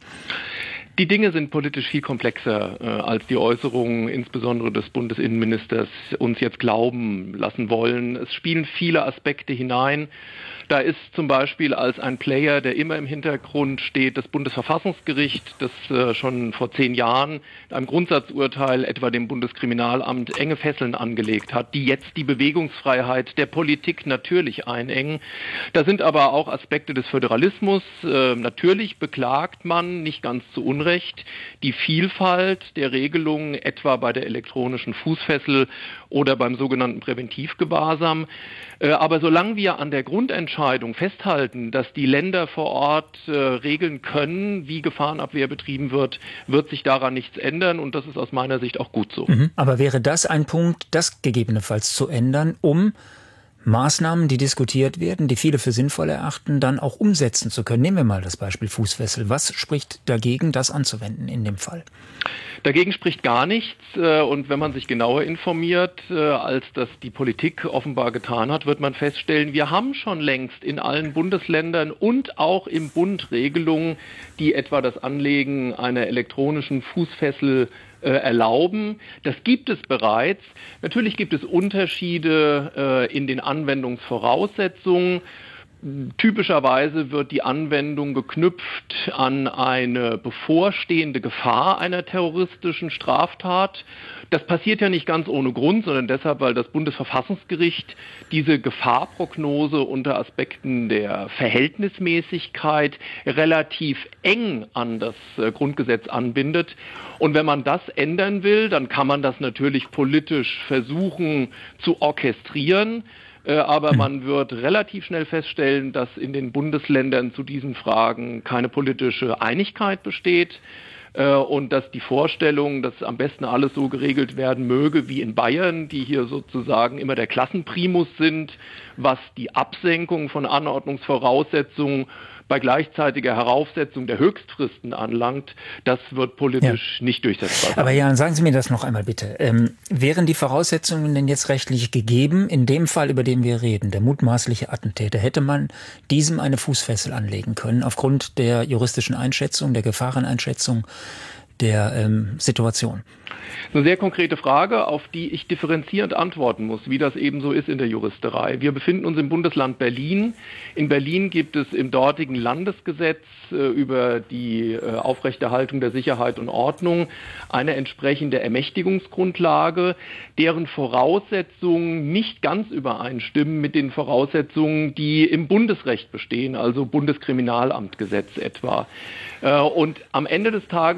Die Dinge sind politisch viel komplexer, äh, als die Äußerungen insbesondere des Bundesinnenministers uns jetzt glauben lassen wollen. Es spielen viele Aspekte hinein. Da ist zum Beispiel als ein Player, der immer im Hintergrund steht, das Bundesverfassungsgericht, das äh, schon vor zehn Jahren in einem Grundsatzurteil etwa dem Bundeskriminalamt enge Fesseln angelegt hat, die jetzt die Bewegungsfreiheit der Politik natürlich einengen. Da sind aber auch Aspekte des Föderalismus. Äh, natürlich beklagt man, nicht ganz zu Unrecht, die Vielfalt der Regelungen, etwa bei der elektronischen Fußfessel oder beim sogenannten Präventivgewahrsam. Äh, aber solange wir an der Grundentscheidung festhalten, dass die Länder vor Ort äh, regeln können, wie Gefahrenabwehr betrieben wird, wird sich daran nichts ändern und das ist aus meiner Sicht auch gut so. Mhm. Aber wäre das ein Punkt, das gegebenenfalls zu ändern, um Maßnahmen, die diskutiert werden, die viele für sinnvoll erachten, dann auch umsetzen zu können? Nehmen wir mal das Beispiel Fußfessel. Was spricht dagegen, das anzuwenden in dem Fall? Dagegen spricht gar nichts. Und wenn man sich genauer informiert, als das die Politik offenbar getan hat, wird man feststellen, wir haben schon längst in allen Bundesländern und auch im Bund Regelungen, die etwa das Anlegen einer elektronischen Fußfessel erlauben. Das gibt es bereits. Natürlich gibt es Unterschiede äh, in den Anwendungsvoraussetzungen. Typischerweise wird die Anwendung geknüpft an eine bevorstehende Gefahr einer terroristischen Straftat. Das passiert ja nicht ganz ohne Grund, sondern deshalb, weil das Bundesverfassungsgericht diese Gefahrprognose unter Aspekten der Verhältnismäßigkeit relativ eng an das Grundgesetz anbindet. Und wenn man das ändern will, dann kann man das natürlich politisch versuchen zu orchestrieren. Aber man wird relativ schnell feststellen, dass in den Bundesländern zu diesen Fragen keine politische Einigkeit besteht und dass die Vorstellung, dass am besten alles so geregelt werden möge wie in Bayern, die hier sozusagen immer der Klassenprimus sind, was die Absenkung von Anordnungsvoraussetzungen bei gleichzeitiger Heraufsetzung der Höchstfristen anlangt, das wird politisch ja. nicht durchsetzbar sein. Aber Jan, sagen Sie mir das noch einmal bitte. Ähm, wären die Voraussetzungen denn jetzt rechtlich gegeben? In dem Fall, über den wir reden, der mutmaßliche Attentäter, hätte man diesem eine Fußfessel anlegen können, aufgrund der juristischen Einschätzung, der Gefahreneinschätzung der ähm, Situation? Eine sehr konkrete Frage, auf die ich differenzierend antworten muss, wie das eben so ist in der Juristerei. Wir befinden uns im Bundesland Berlin. In Berlin gibt es im dortigen Landesgesetz äh, über die äh, Aufrechterhaltung der Sicherheit und Ordnung eine entsprechende Ermächtigungsgrundlage, deren Voraussetzungen nicht ganz übereinstimmen mit den Voraussetzungen, die im Bundesrecht bestehen, also Bundeskriminalamtgesetz etwa. Äh, und am Ende des Tages läuft es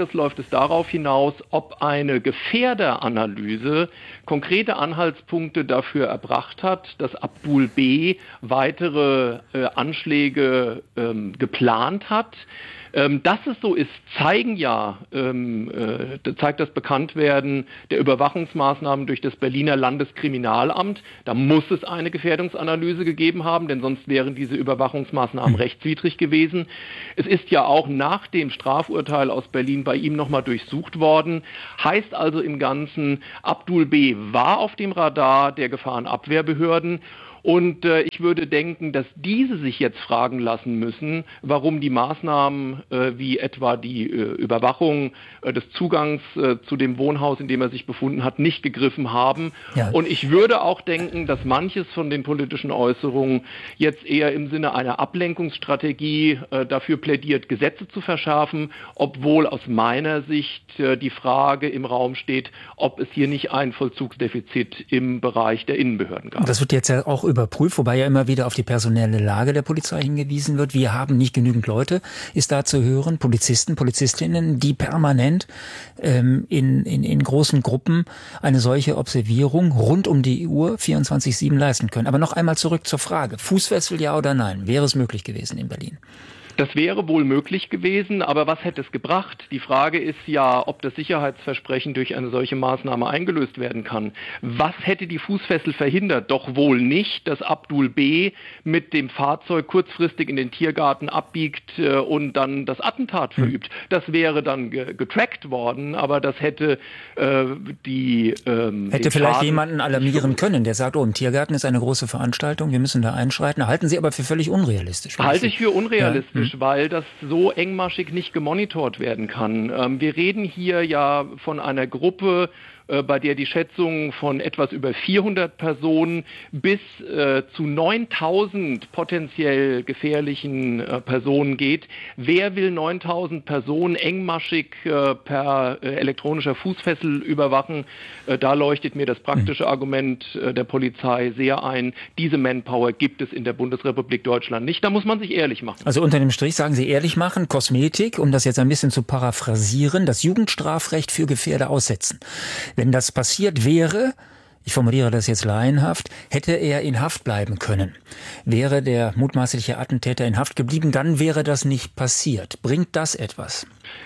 darauf hinaus, ob eine Gefährderanalyse konkrete Anhaltspunkte dafür erbracht hat, dass Abdul B. weitere äh, Anschläge ähm, geplant hat. Ähm, dass es so ist, zeigen ja, ähm, äh, zeigt das Bekanntwerden der Überwachungsmaßnahmen durch das Berliner Landeskriminalamt. Da muss es eine Gefährdungsanalyse gegeben haben, denn sonst wären diese Überwachungsmaßnahmen mhm. rechtswidrig gewesen. Es ist ja auch nach dem Strafurteil aus Berlin bei ihm nochmal durchsucht worden. Heißt also im Ganzen, Abdul B. war auf dem Radar der Gefahrenabwehrbehörden. Und äh, ich würde denken, dass diese sich jetzt fragen lassen müssen, warum die Maßnahmen äh, wie etwa die äh, Überwachung äh, des Zugangs äh, zu dem Wohnhaus, in dem er sich befunden hat, nicht gegriffen haben. Ja. Und ich würde auch denken, dass manches von den politischen Äußerungen jetzt eher im Sinne einer Ablenkungsstrategie äh, dafür plädiert, Gesetze zu verschärfen, obwohl aus meiner Sicht äh, die Frage im Raum steht, ob es hier nicht ein Vollzugsdefizit im Bereich der Innenbehörden gab. Das wird jetzt ja auch überprüft, wobei ja immer wieder auf die personelle Lage der Polizei hingewiesen wird. Wir haben nicht genügend Leute, ist da zu hören, Polizisten, Polizistinnen, die permanent ähm, in, in, in großen Gruppen eine solche Observierung rund um die Uhr vierundzwanzig sieben leisten können. Aber noch einmal zurück zur Frage, Fußfessel ja oder nein, wäre es möglich gewesen in Berlin? Das wäre wohl möglich gewesen, aber was hätte es gebracht? Die Frage ist ja, ob das Sicherheitsversprechen durch eine solche Maßnahme eingelöst werden kann. Was hätte die Fußfessel verhindert? Doch wohl nicht, dass Abdul B. mit dem Fahrzeug kurzfristig in den Tiergarten abbiegt äh, und dann das Attentat verübt. Das wäre dann ge- getrackt worden, aber das hätte äh, die... Ähm, hätte vielleicht Schaden jemanden alarmieren können, der sagt, oh, im Tiergarten ist eine große Veranstaltung, wir müssen da einschreiten. Halten Sie aber für völlig unrealistisch. Halte ich für unrealistisch. Ja. Weil das so engmaschig nicht gemonitort werden kann. Ähm, wir reden hier ja von einer Gruppe, äh, bei der die Schätzung von etwas über vierhundert Personen bis äh, zu neuntausend potenziell gefährlichen äh, Personen geht. Wer will neuntausend Personen engmaschig äh, per äh, elektronischer Fußfessel überwachen? Äh, da leuchtet mir das praktische mhm. Argument äh, der Polizei sehr ein. Diese Manpower gibt es in der Bundesrepublik Deutschland nicht. Da muss man sich ehrlich machen. Also unter dem Strich sagen Sie ehrlich machen, Kosmetik, um das jetzt ein bisschen zu paraphrasieren, das Jugendstrafrecht für Gefährder aussetzen. Wenn das passiert wäre, ich formuliere das jetzt laienhaft, hätte er in Haft bleiben können. Wäre der mutmaßliche Attentäter in Haft geblieben, dann wäre das nicht passiert. Bringt das etwas?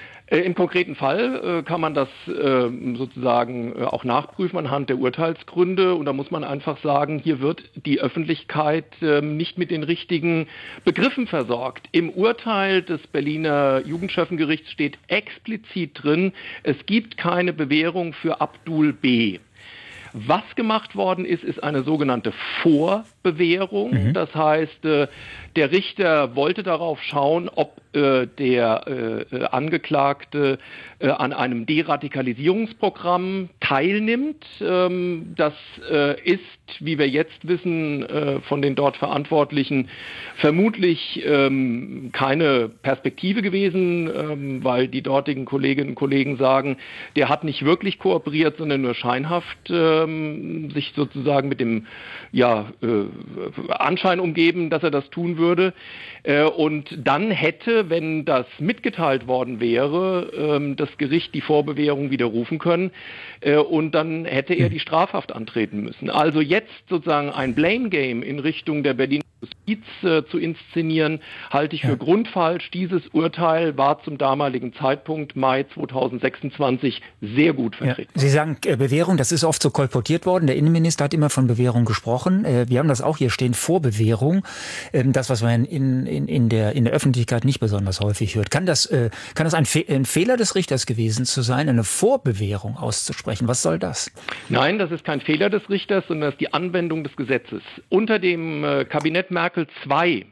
Im konkreten Fall äh, kann man das äh, sozusagen äh, auch nachprüfen anhand der Urteilsgründe. Und da muss man einfach sagen, hier wird die Öffentlichkeit äh, nicht mit den richtigen Begriffen versorgt. Im Urteil des Berliner Jugendschöffengerichts steht explizit drin, es gibt keine Bewährung für Abdul B. Was gemacht worden ist, ist eine sogenannte Vorbewährung. Mhm. Das heißt, äh, der Richter wollte darauf schauen, ob äh, der äh, Angeklagte äh, an einem Deradikalisierungsprogramm teilnimmt. Ähm, das äh, ist, wie wir jetzt wissen, äh, von den dort Verantwortlichen vermutlich ähm, keine Perspektive gewesen, ähm, weil die dortigen Kolleginnen und Kollegen sagen, der hat nicht wirklich kooperiert, sondern nur scheinhaft ähm, sich sozusagen mit dem ja, äh, Anschein umgeben, dass er das tun würde. Äh, und dann hätte, wenn das mitgeteilt worden wäre, ähm, das Gericht die Vorbewährung widerrufen können äh, und dann hätte er die Strafhaft antreten müssen. Also jetzt sozusagen ein Blame Game in Richtung der Berliner Justiz äh, zu inszenieren, halte ich für ja. grundfalsch. Dieses Urteil war zum damaligen Zeitpunkt, Mai zweitausendsechsundzwanzig, sehr gut vertreten. Ja. Sie sagen äh, Bewährung, das ist oft so kolportiert worden. Der Innenminister hat immer von Bewährung gesprochen. Äh, wir haben das auch hier stehen, Vorbewährung. Ähm, das, was man in, in, in, der, in der Öffentlichkeit nicht besonders häufig hört. Kann das, äh, kann das ein, Fe- ein Fehler des Richters gewesen zu sein, eine Vorbewährung auszusprechen? Was soll das? Nein, das ist kein Fehler des Richters, sondern das ist die Anwendung des Gesetzes. Unter dem äh, Kabinett Merkel zwei,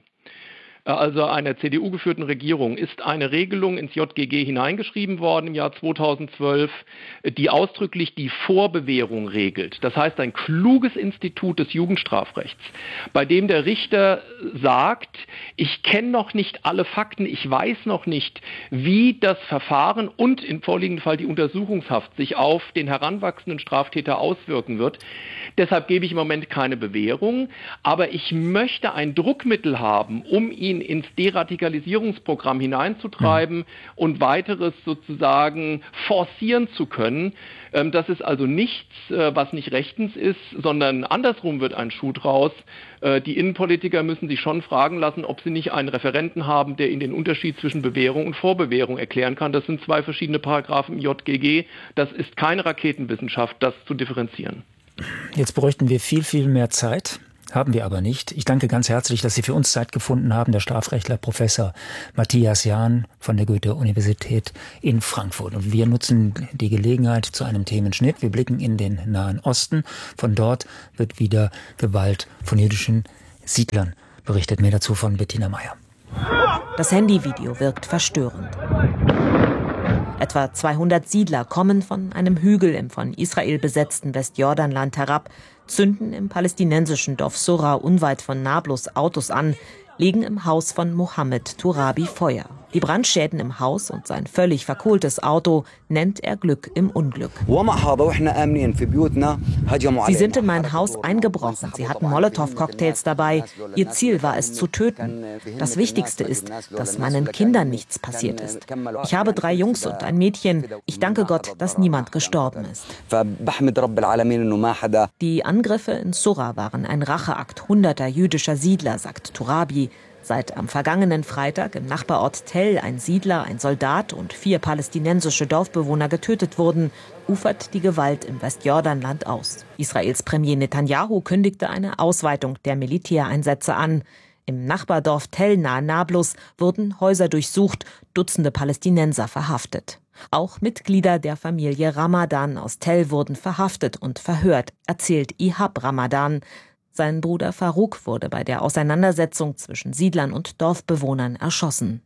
also einer C D U-geführten Regierung, ist eine Regelung ins J G G hineingeschrieben worden im Jahr zweitausendzwölf, die ausdrücklich die Vorbewährung regelt. Das heißt, ein kluges Institut des Jugendstrafrechts, bei dem der Richter sagt, ich kenne noch nicht alle Fakten, ich weiß noch nicht, wie das Verfahren und im vorliegenden Fall die Untersuchungshaft sich auf den heranwachsenden Straftäter auswirken wird. Deshalb gebe ich im Moment keine Bewährung, aber ich möchte ein Druckmittel haben, um ihn Energien ins Deradikalisierungsprogramm hineinzutreiben mhm. und weiteres sozusagen forcieren zu können. Das ist also nichts, was nicht rechtens ist, sondern andersrum wird ein Schuh draus. Die Innenpolitiker müssen sich schon fragen lassen, ob sie nicht einen Referenten haben, der ihnen den Unterschied zwischen Bewährung und Vorbewährung erklären kann. Das sind zwei verschiedene Paragraphen im J G G. Das ist keine Raketenwissenschaft, das zu differenzieren. Jetzt bräuchten wir viel, viel mehr Zeit. Haben wir aber nicht. Ich danke ganz herzlich, dass Sie für uns Zeit gefunden haben, der Strafrechtler Professor Matthias Jahn von der Goethe-Universität in Frankfurt. Und wir nutzen die Gelegenheit zu einem Themenschnitt. Wir blicken in den Nahen Osten. Von dort wird wieder Gewalt von jüdischen Siedlern berichtet. Mehr dazu von Bettina Meyer. Das Handyvideo wirkt verstörend. Etwa zweihundert Siedler kommen von einem Hügel im von Israel besetzten Westjordanland herab, zünden im palästinensischen Dorf Sura unweit von Nablus Autos an, legen im Haus von Mohammed Turabi Feuer. Die Brandschäden im Haus und sein völlig verkohltes Auto nennt er Glück im Unglück. Sie sind in mein Haus eingebrochen. Sie hatten Molotow-Cocktails dabei. Ihr Ziel war es zu töten. Das Wichtigste ist, dass meinen Kindern nichts passiert ist. Ich habe drei Jungs und ein Mädchen. Ich danke Gott, dass niemand gestorben ist. Die Angriffe in Sura waren ein Racheakt hunderter jüdischer Siedler, sagt Turabi. Seit am vergangenen Freitag im Nachbarort Tell ein Siedler, ein Soldat und vier palästinensische Dorfbewohner getötet wurden, ufert die Gewalt im Westjordanland aus. Israels Premier Netanyahu kündigte eine Ausweitung der Militäreinsätze an. Im Nachbardorf Tell nahe Nablus wurden Häuser durchsucht, Dutzende Palästinenser verhaftet. Auch Mitglieder der Familie Ramadan aus Tell wurden verhaftet und verhört, erzählt Ihab Ramadan. Sein Bruder Farouk wurde bei der Auseinandersetzung zwischen Siedlern und Dorfbewohnern erschossen.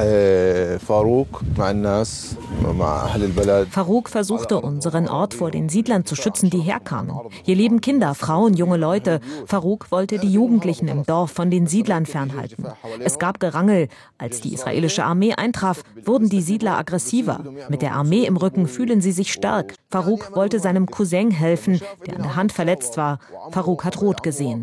Farouk versuchte, unseren Ort vor den Siedlern zu schützen, die herkamen. Hier leben Kinder, Frauen, junge Leute. Farouk wollte die Jugendlichen im Dorf von den Siedlern fernhalten. Es gab Gerangel. Als die israelische Armee eintraf, wurden die Siedler aggressiver. Mit der Armee im Rücken fühlen sie sich stark. Farouk wollte seinem Cousin helfen, der an der Hand verletzt war. Farouk hat rot gesehen.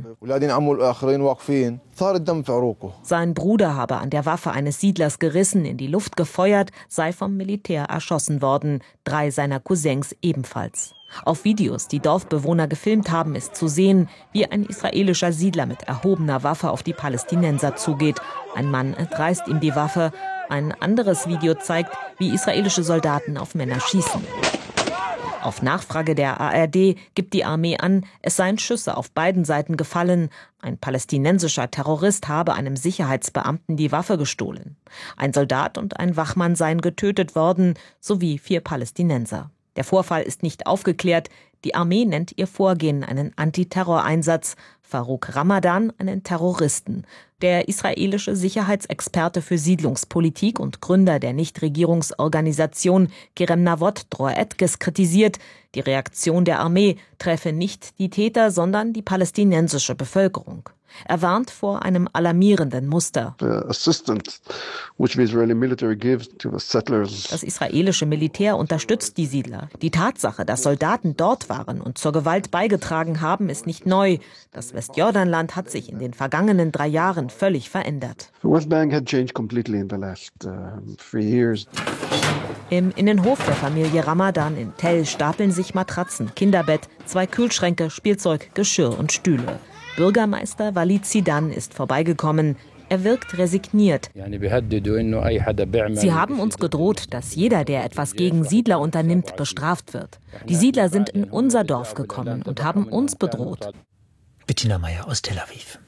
Sein Bruder habe an der Waffe eines Siedlers gerissen, in die Luft gefeuert, sei vom Militär erschossen worden, drei seiner Cousins ebenfalls. Auf Videos, die Dorfbewohner gefilmt haben, ist zu sehen, wie ein israelischer Siedler mit erhobener Waffe auf die Palästinenser zugeht. Ein Mann entreißt ihm die Waffe. Ein anderes Video zeigt, wie israelische Soldaten auf Männer schießen. Auf Nachfrage der A R D gibt die Armee an, es seien Schüsse auf beiden Seiten gefallen. Ein palästinensischer Terrorist habe einem Sicherheitsbeamten die Waffe gestohlen. Ein Soldat und ein Wachmann seien getötet worden, sowie vier Palästinenser. Der Vorfall ist nicht aufgeklärt. Die Armee nennt ihr Vorgehen einen Antiterroreinsatz, Farouk Ramadan einen Terroristen. Der israelische Sicherheitsexperte für Siedlungspolitik und Gründer der Nichtregierungsorganisation Kerem Navot Dror Etkes kritisiert, die Reaktion der Armee treffe nicht die Täter, sondern die palästinensische Bevölkerung. Er warnt vor einem alarmierenden Muster. Das israelische Militär unterstützt die Siedler. Die Tatsache, dass Soldaten dort waren und zur Gewalt beigetragen haben, ist nicht neu. Das Westjordanland hat sich in den vergangenen drei Jahren völlig verändert. Im Innenhof der Familie Ramadan in Tell stapeln sich Matratzen, Kinderbett, zwei Kühlschränke, Spielzeug, Geschirr und Stühle. Bürgermeister Walid Zidan ist vorbeigekommen. Er wirkt resigniert. Sie haben uns gedroht, dass jeder, der etwas gegen Siedler unternimmt, bestraft wird. Die Siedler sind in unser Dorf gekommen und haben uns bedroht. Bettina Meyer aus Tel Aviv.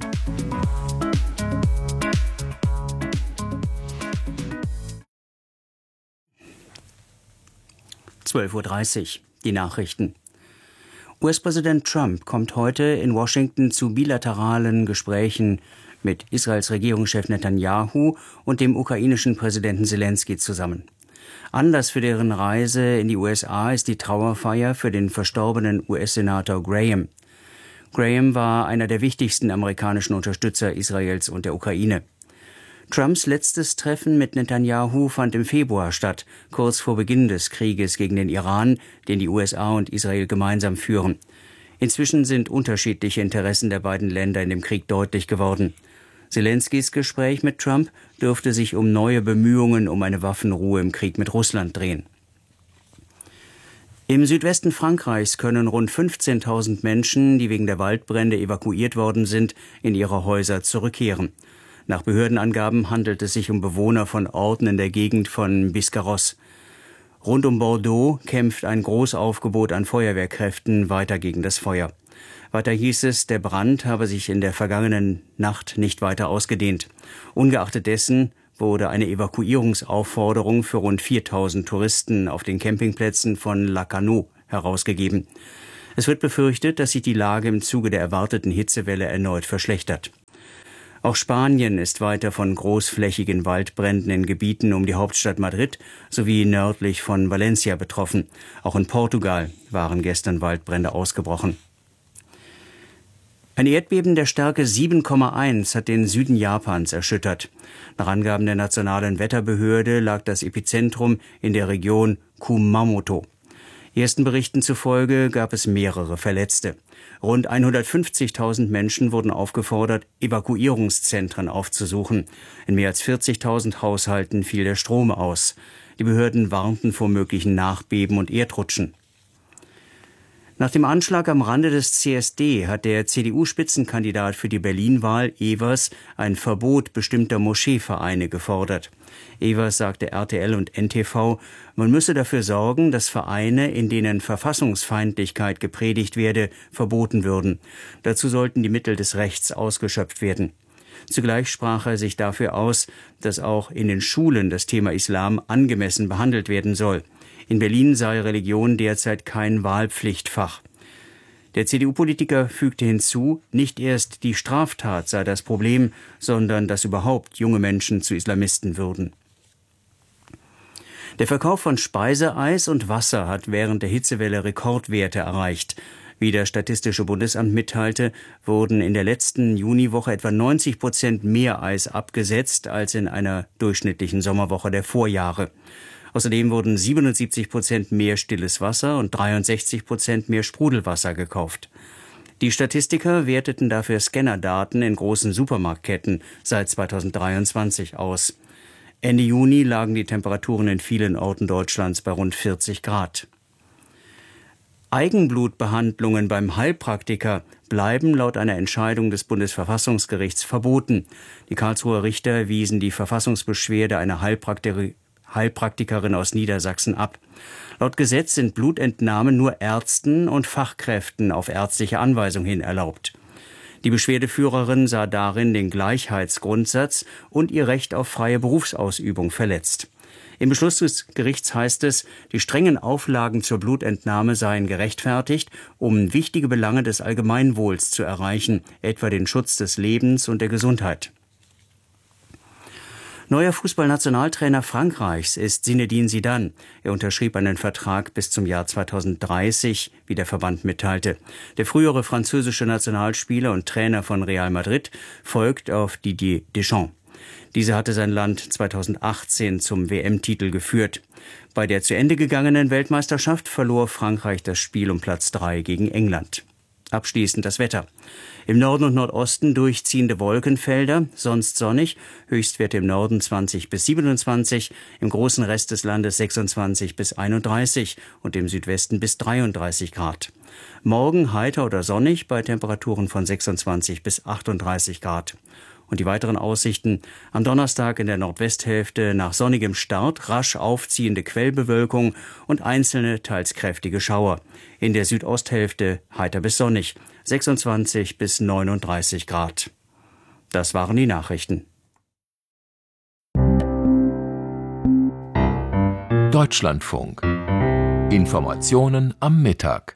zwölf Uhr dreißig, die Nachrichten. U S-Präsident Trump kommt heute in Washington zu bilateralen Gesprächen mit Israels Regierungschef Netanyahu und dem ukrainischen Präsidenten Selensky zusammen. Anlass für deren Reise in die U S A ist die Trauerfeier für den verstorbenen U S-Senator Graham. Graham war einer der wichtigsten amerikanischen Unterstützer Israels und der Ukraine. Trumps letztes Treffen mit Netanyahu fand im Februar statt, kurz vor Beginn des Krieges gegen den Iran, den die U S A und Israel gemeinsam führen. Inzwischen sind unterschiedliche Interessen der beiden Länder in dem Krieg deutlich geworden. Zelenskys Gespräch mit Trump dürfte sich um neue Bemühungen um eine Waffenruhe im Krieg mit Russland drehen. Im Südwesten Frankreichs können rund fünfzehntausend Menschen, die wegen der Waldbrände evakuiert worden sind, in ihre Häuser zurückkehren. Nach Behördenangaben handelt es sich um Bewohner von Orten in der Gegend von Biscarrosse. Rund um Bordeaux kämpft ein Großaufgebot an Feuerwehrkräften weiter gegen das Feuer. Weiter hieß es, der Brand habe sich in der vergangenen Nacht nicht weiter ausgedehnt. Ungeachtet dessen wurde eine Evakuierungsaufforderung für rund viertausend Touristen auf den Campingplätzen von Lacanau herausgegeben. Es wird befürchtet, dass sich die Lage im Zuge der erwarteten Hitzewelle erneut verschlechtert. Auch Spanien ist weiter von großflächigen Waldbränden in Gebieten um die Hauptstadt Madrid sowie nördlich von Valencia betroffen. Auch in Portugal waren gestern Waldbrände ausgebrochen. Ein Erdbeben der Stärke sieben Komma eins hat den Süden Japans erschüttert. Nach Angaben der Nationalen Wetterbehörde lag das Epizentrum in der Region Kumamoto. Ersten Berichten zufolge gab es mehrere Verletzte. Rund hundertfünfzigtausend Menschen wurden aufgefordert, Evakuierungszentren aufzusuchen. In mehr als vierzigtausend Haushalten fiel der Strom aus. Die Behörden warnten vor möglichen Nachbeben und Erdrutschen. Nach dem Anschlag am Rande des C S D hat der C D U-Spitzenkandidat für die Berlin-Wahl, Evers, ein Verbot bestimmter Moscheevereine gefordert. Evers sagte R T L und N T V, man müsse dafür sorgen, dass Vereine, in denen Verfassungsfeindlichkeit gepredigt werde, verboten würden. Dazu sollten die Mittel des Rechts ausgeschöpft werden. Zugleich sprach er sich dafür aus, dass auch in den Schulen das Thema Islam angemessen behandelt werden soll. In Berlin sei Religion derzeit kein Wahlpflichtfach. Der C D U-Politiker fügte hinzu, nicht erst die Straftat sei das Problem, sondern dass überhaupt junge Menschen zu Islamisten würden. Der Verkauf von Speiseeis und Wasser hat während der Hitzewelle Rekordwerte erreicht. Wie das Statistische Bundesamt mitteilte, wurden in der letzten Juniwoche etwa neunzig Prozent mehr Eis abgesetzt als in einer durchschnittlichen Sommerwoche der Vorjahre. Außerdem wurden siebenundsiebzig Prozent mehr stilles Wasser und dreiundsechzig Prozent mehr Sprudelwasser gekauft. Die Statistiker werteten dafür Scannerdaten in großen Supermarktketten seit zweitausenddreiundzwanzig aus. Ende Juni lagen die Temperaturen in vielen Orten Deutschlands bei rund vierzig Grad. Eigenblutbehandlungen beim Heilpraktiker bleiben laut einer Entscheidung des Bundesverfassungsgerichts verboten. Die Karlsruher Richter wiesen die Verfassungsbeschwerde einer Heilpraktikerin Heilpraktikerin aus Niedersachsen ab. Laut Gesetz sind Blutentnahmen nur Ärzten und Fachkräften auf ärztliche Anweisung hin erlaubt. Die Beschwerdeführerin sah darin den Gleichheitsgrundsatz und ihr Recht auf freie Berufsausübung verletzt. Im Beschluss des Gerichts heißt es, die strengen Auflagen zur Blutentnahme seien gerechtfertigt, um wichtige Belange des Allgemeinwohls zu erreichen, etwa den Schutz des Lebens und der Gesundheit. Neuer Fußballnationaltrainer Frankreichs ist Zinedine Zidane. Er unterschrieb einen Vertrag bis zum Jahr zweitausenddreißig, wie der Verband mitteilte. Der frühere französische Nationalspieler und Trainer von Real Madrid folgt auf Didier Deschamps. Dieser hatte sein Land zweitausendachtzehn zum W M-Titel geführt. Bei der zu Ende gegangenen Weltmeisterschaft verlor Frankreich das Spiel um Platz drei gegen England. Abschließend das Wetter. Im Norden und Nordosten durchziehende Wolkenfelder, sonst sonnig, Höchstwerte im Norden zwanzig bis siebenundzwanzig, im großen Rest des Landes sechsundzwanzig bis einunddreißig und im Südwesten bis dreiunddreißig Grad. Morgen heiter oder sonnig bei Temperaturen von sechsundzwanzig bis achtunddreißig Grad. Und die weiteren Aussichten: am Donnerstag in der Nordwesthälfte nach sonnigem Start rasch aufziehende Quellbewölkung und einzelne, teils kräftige Schauer. In der Südosthälfte heiter bis sonnig, sechsundzwanzig bis neununddreißig Grad. Das waren die Nachrichten. Deutschlandfunk. Informationen am Mittag.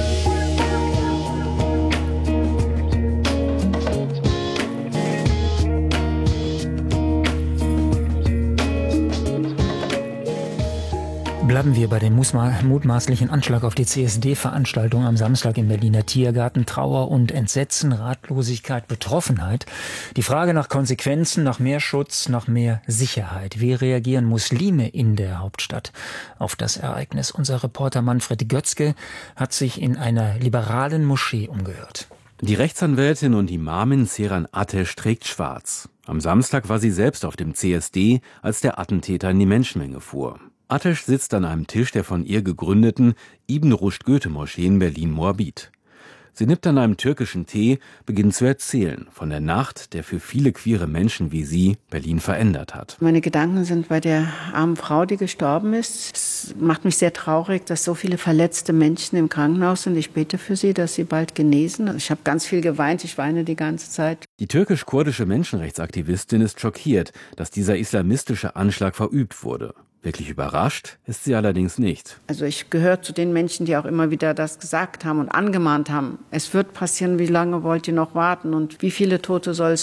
Bleiben wir bei dem mutmaßlichen Anschlag auf die C S D-Veranstaltung am Samstag im Berliner Tiergarten. Trauer und Entsetzen, Ratlosigkeit, Betroffenheit. Die Frage nach Konsequenzen, nach mehr Schutz, nach mehr Sicherheit. Wie reagieren Muslime in der Hauptstadt auf das Ereignis? Unser Reporter Manfred Götzke hat sich in einer liberalen Moschee umgehört. Die Rechtsanwältin und Imamin Seyran Ateş trägt schwarz. Am Samstag war sie selbst auf dem C S D, als der Attentäter in die Menschenmenge fuhr. Ateş sitzt an einem Tisch der von ihr gegründeten Ibn Rushd Goethe-Moschee in Berlin-Moabit. Sie nippt an einem türkischen Tee, beginnt zu erzählen von der Nacht, der für viele queere Menschen wie sie Berlin verändert hat. Meine Gedanken sind bei der armen Frau, die gestorben ist. Es macht mich sehr traurig, dass so viele verletzte Menschen im Krankenhaus sind. Ich bete für sie, dass sie bald genesen. Ich habe ganz viel geweint, ich weine die ganze Zeit. Die türkisch-kurdische Menschenrechtsaktivistin ist schockiert, dass dieser islamistische Anschlag verübt wurde. Wirklich überrascht ist sie allerdings nicht. Also ich gehöre zu den Menschen, die auch immer wieder das gesagt haben und angemahnt haben. Es wird passieren, wie lange wollt ihr noch warten und wie viele Tote soll es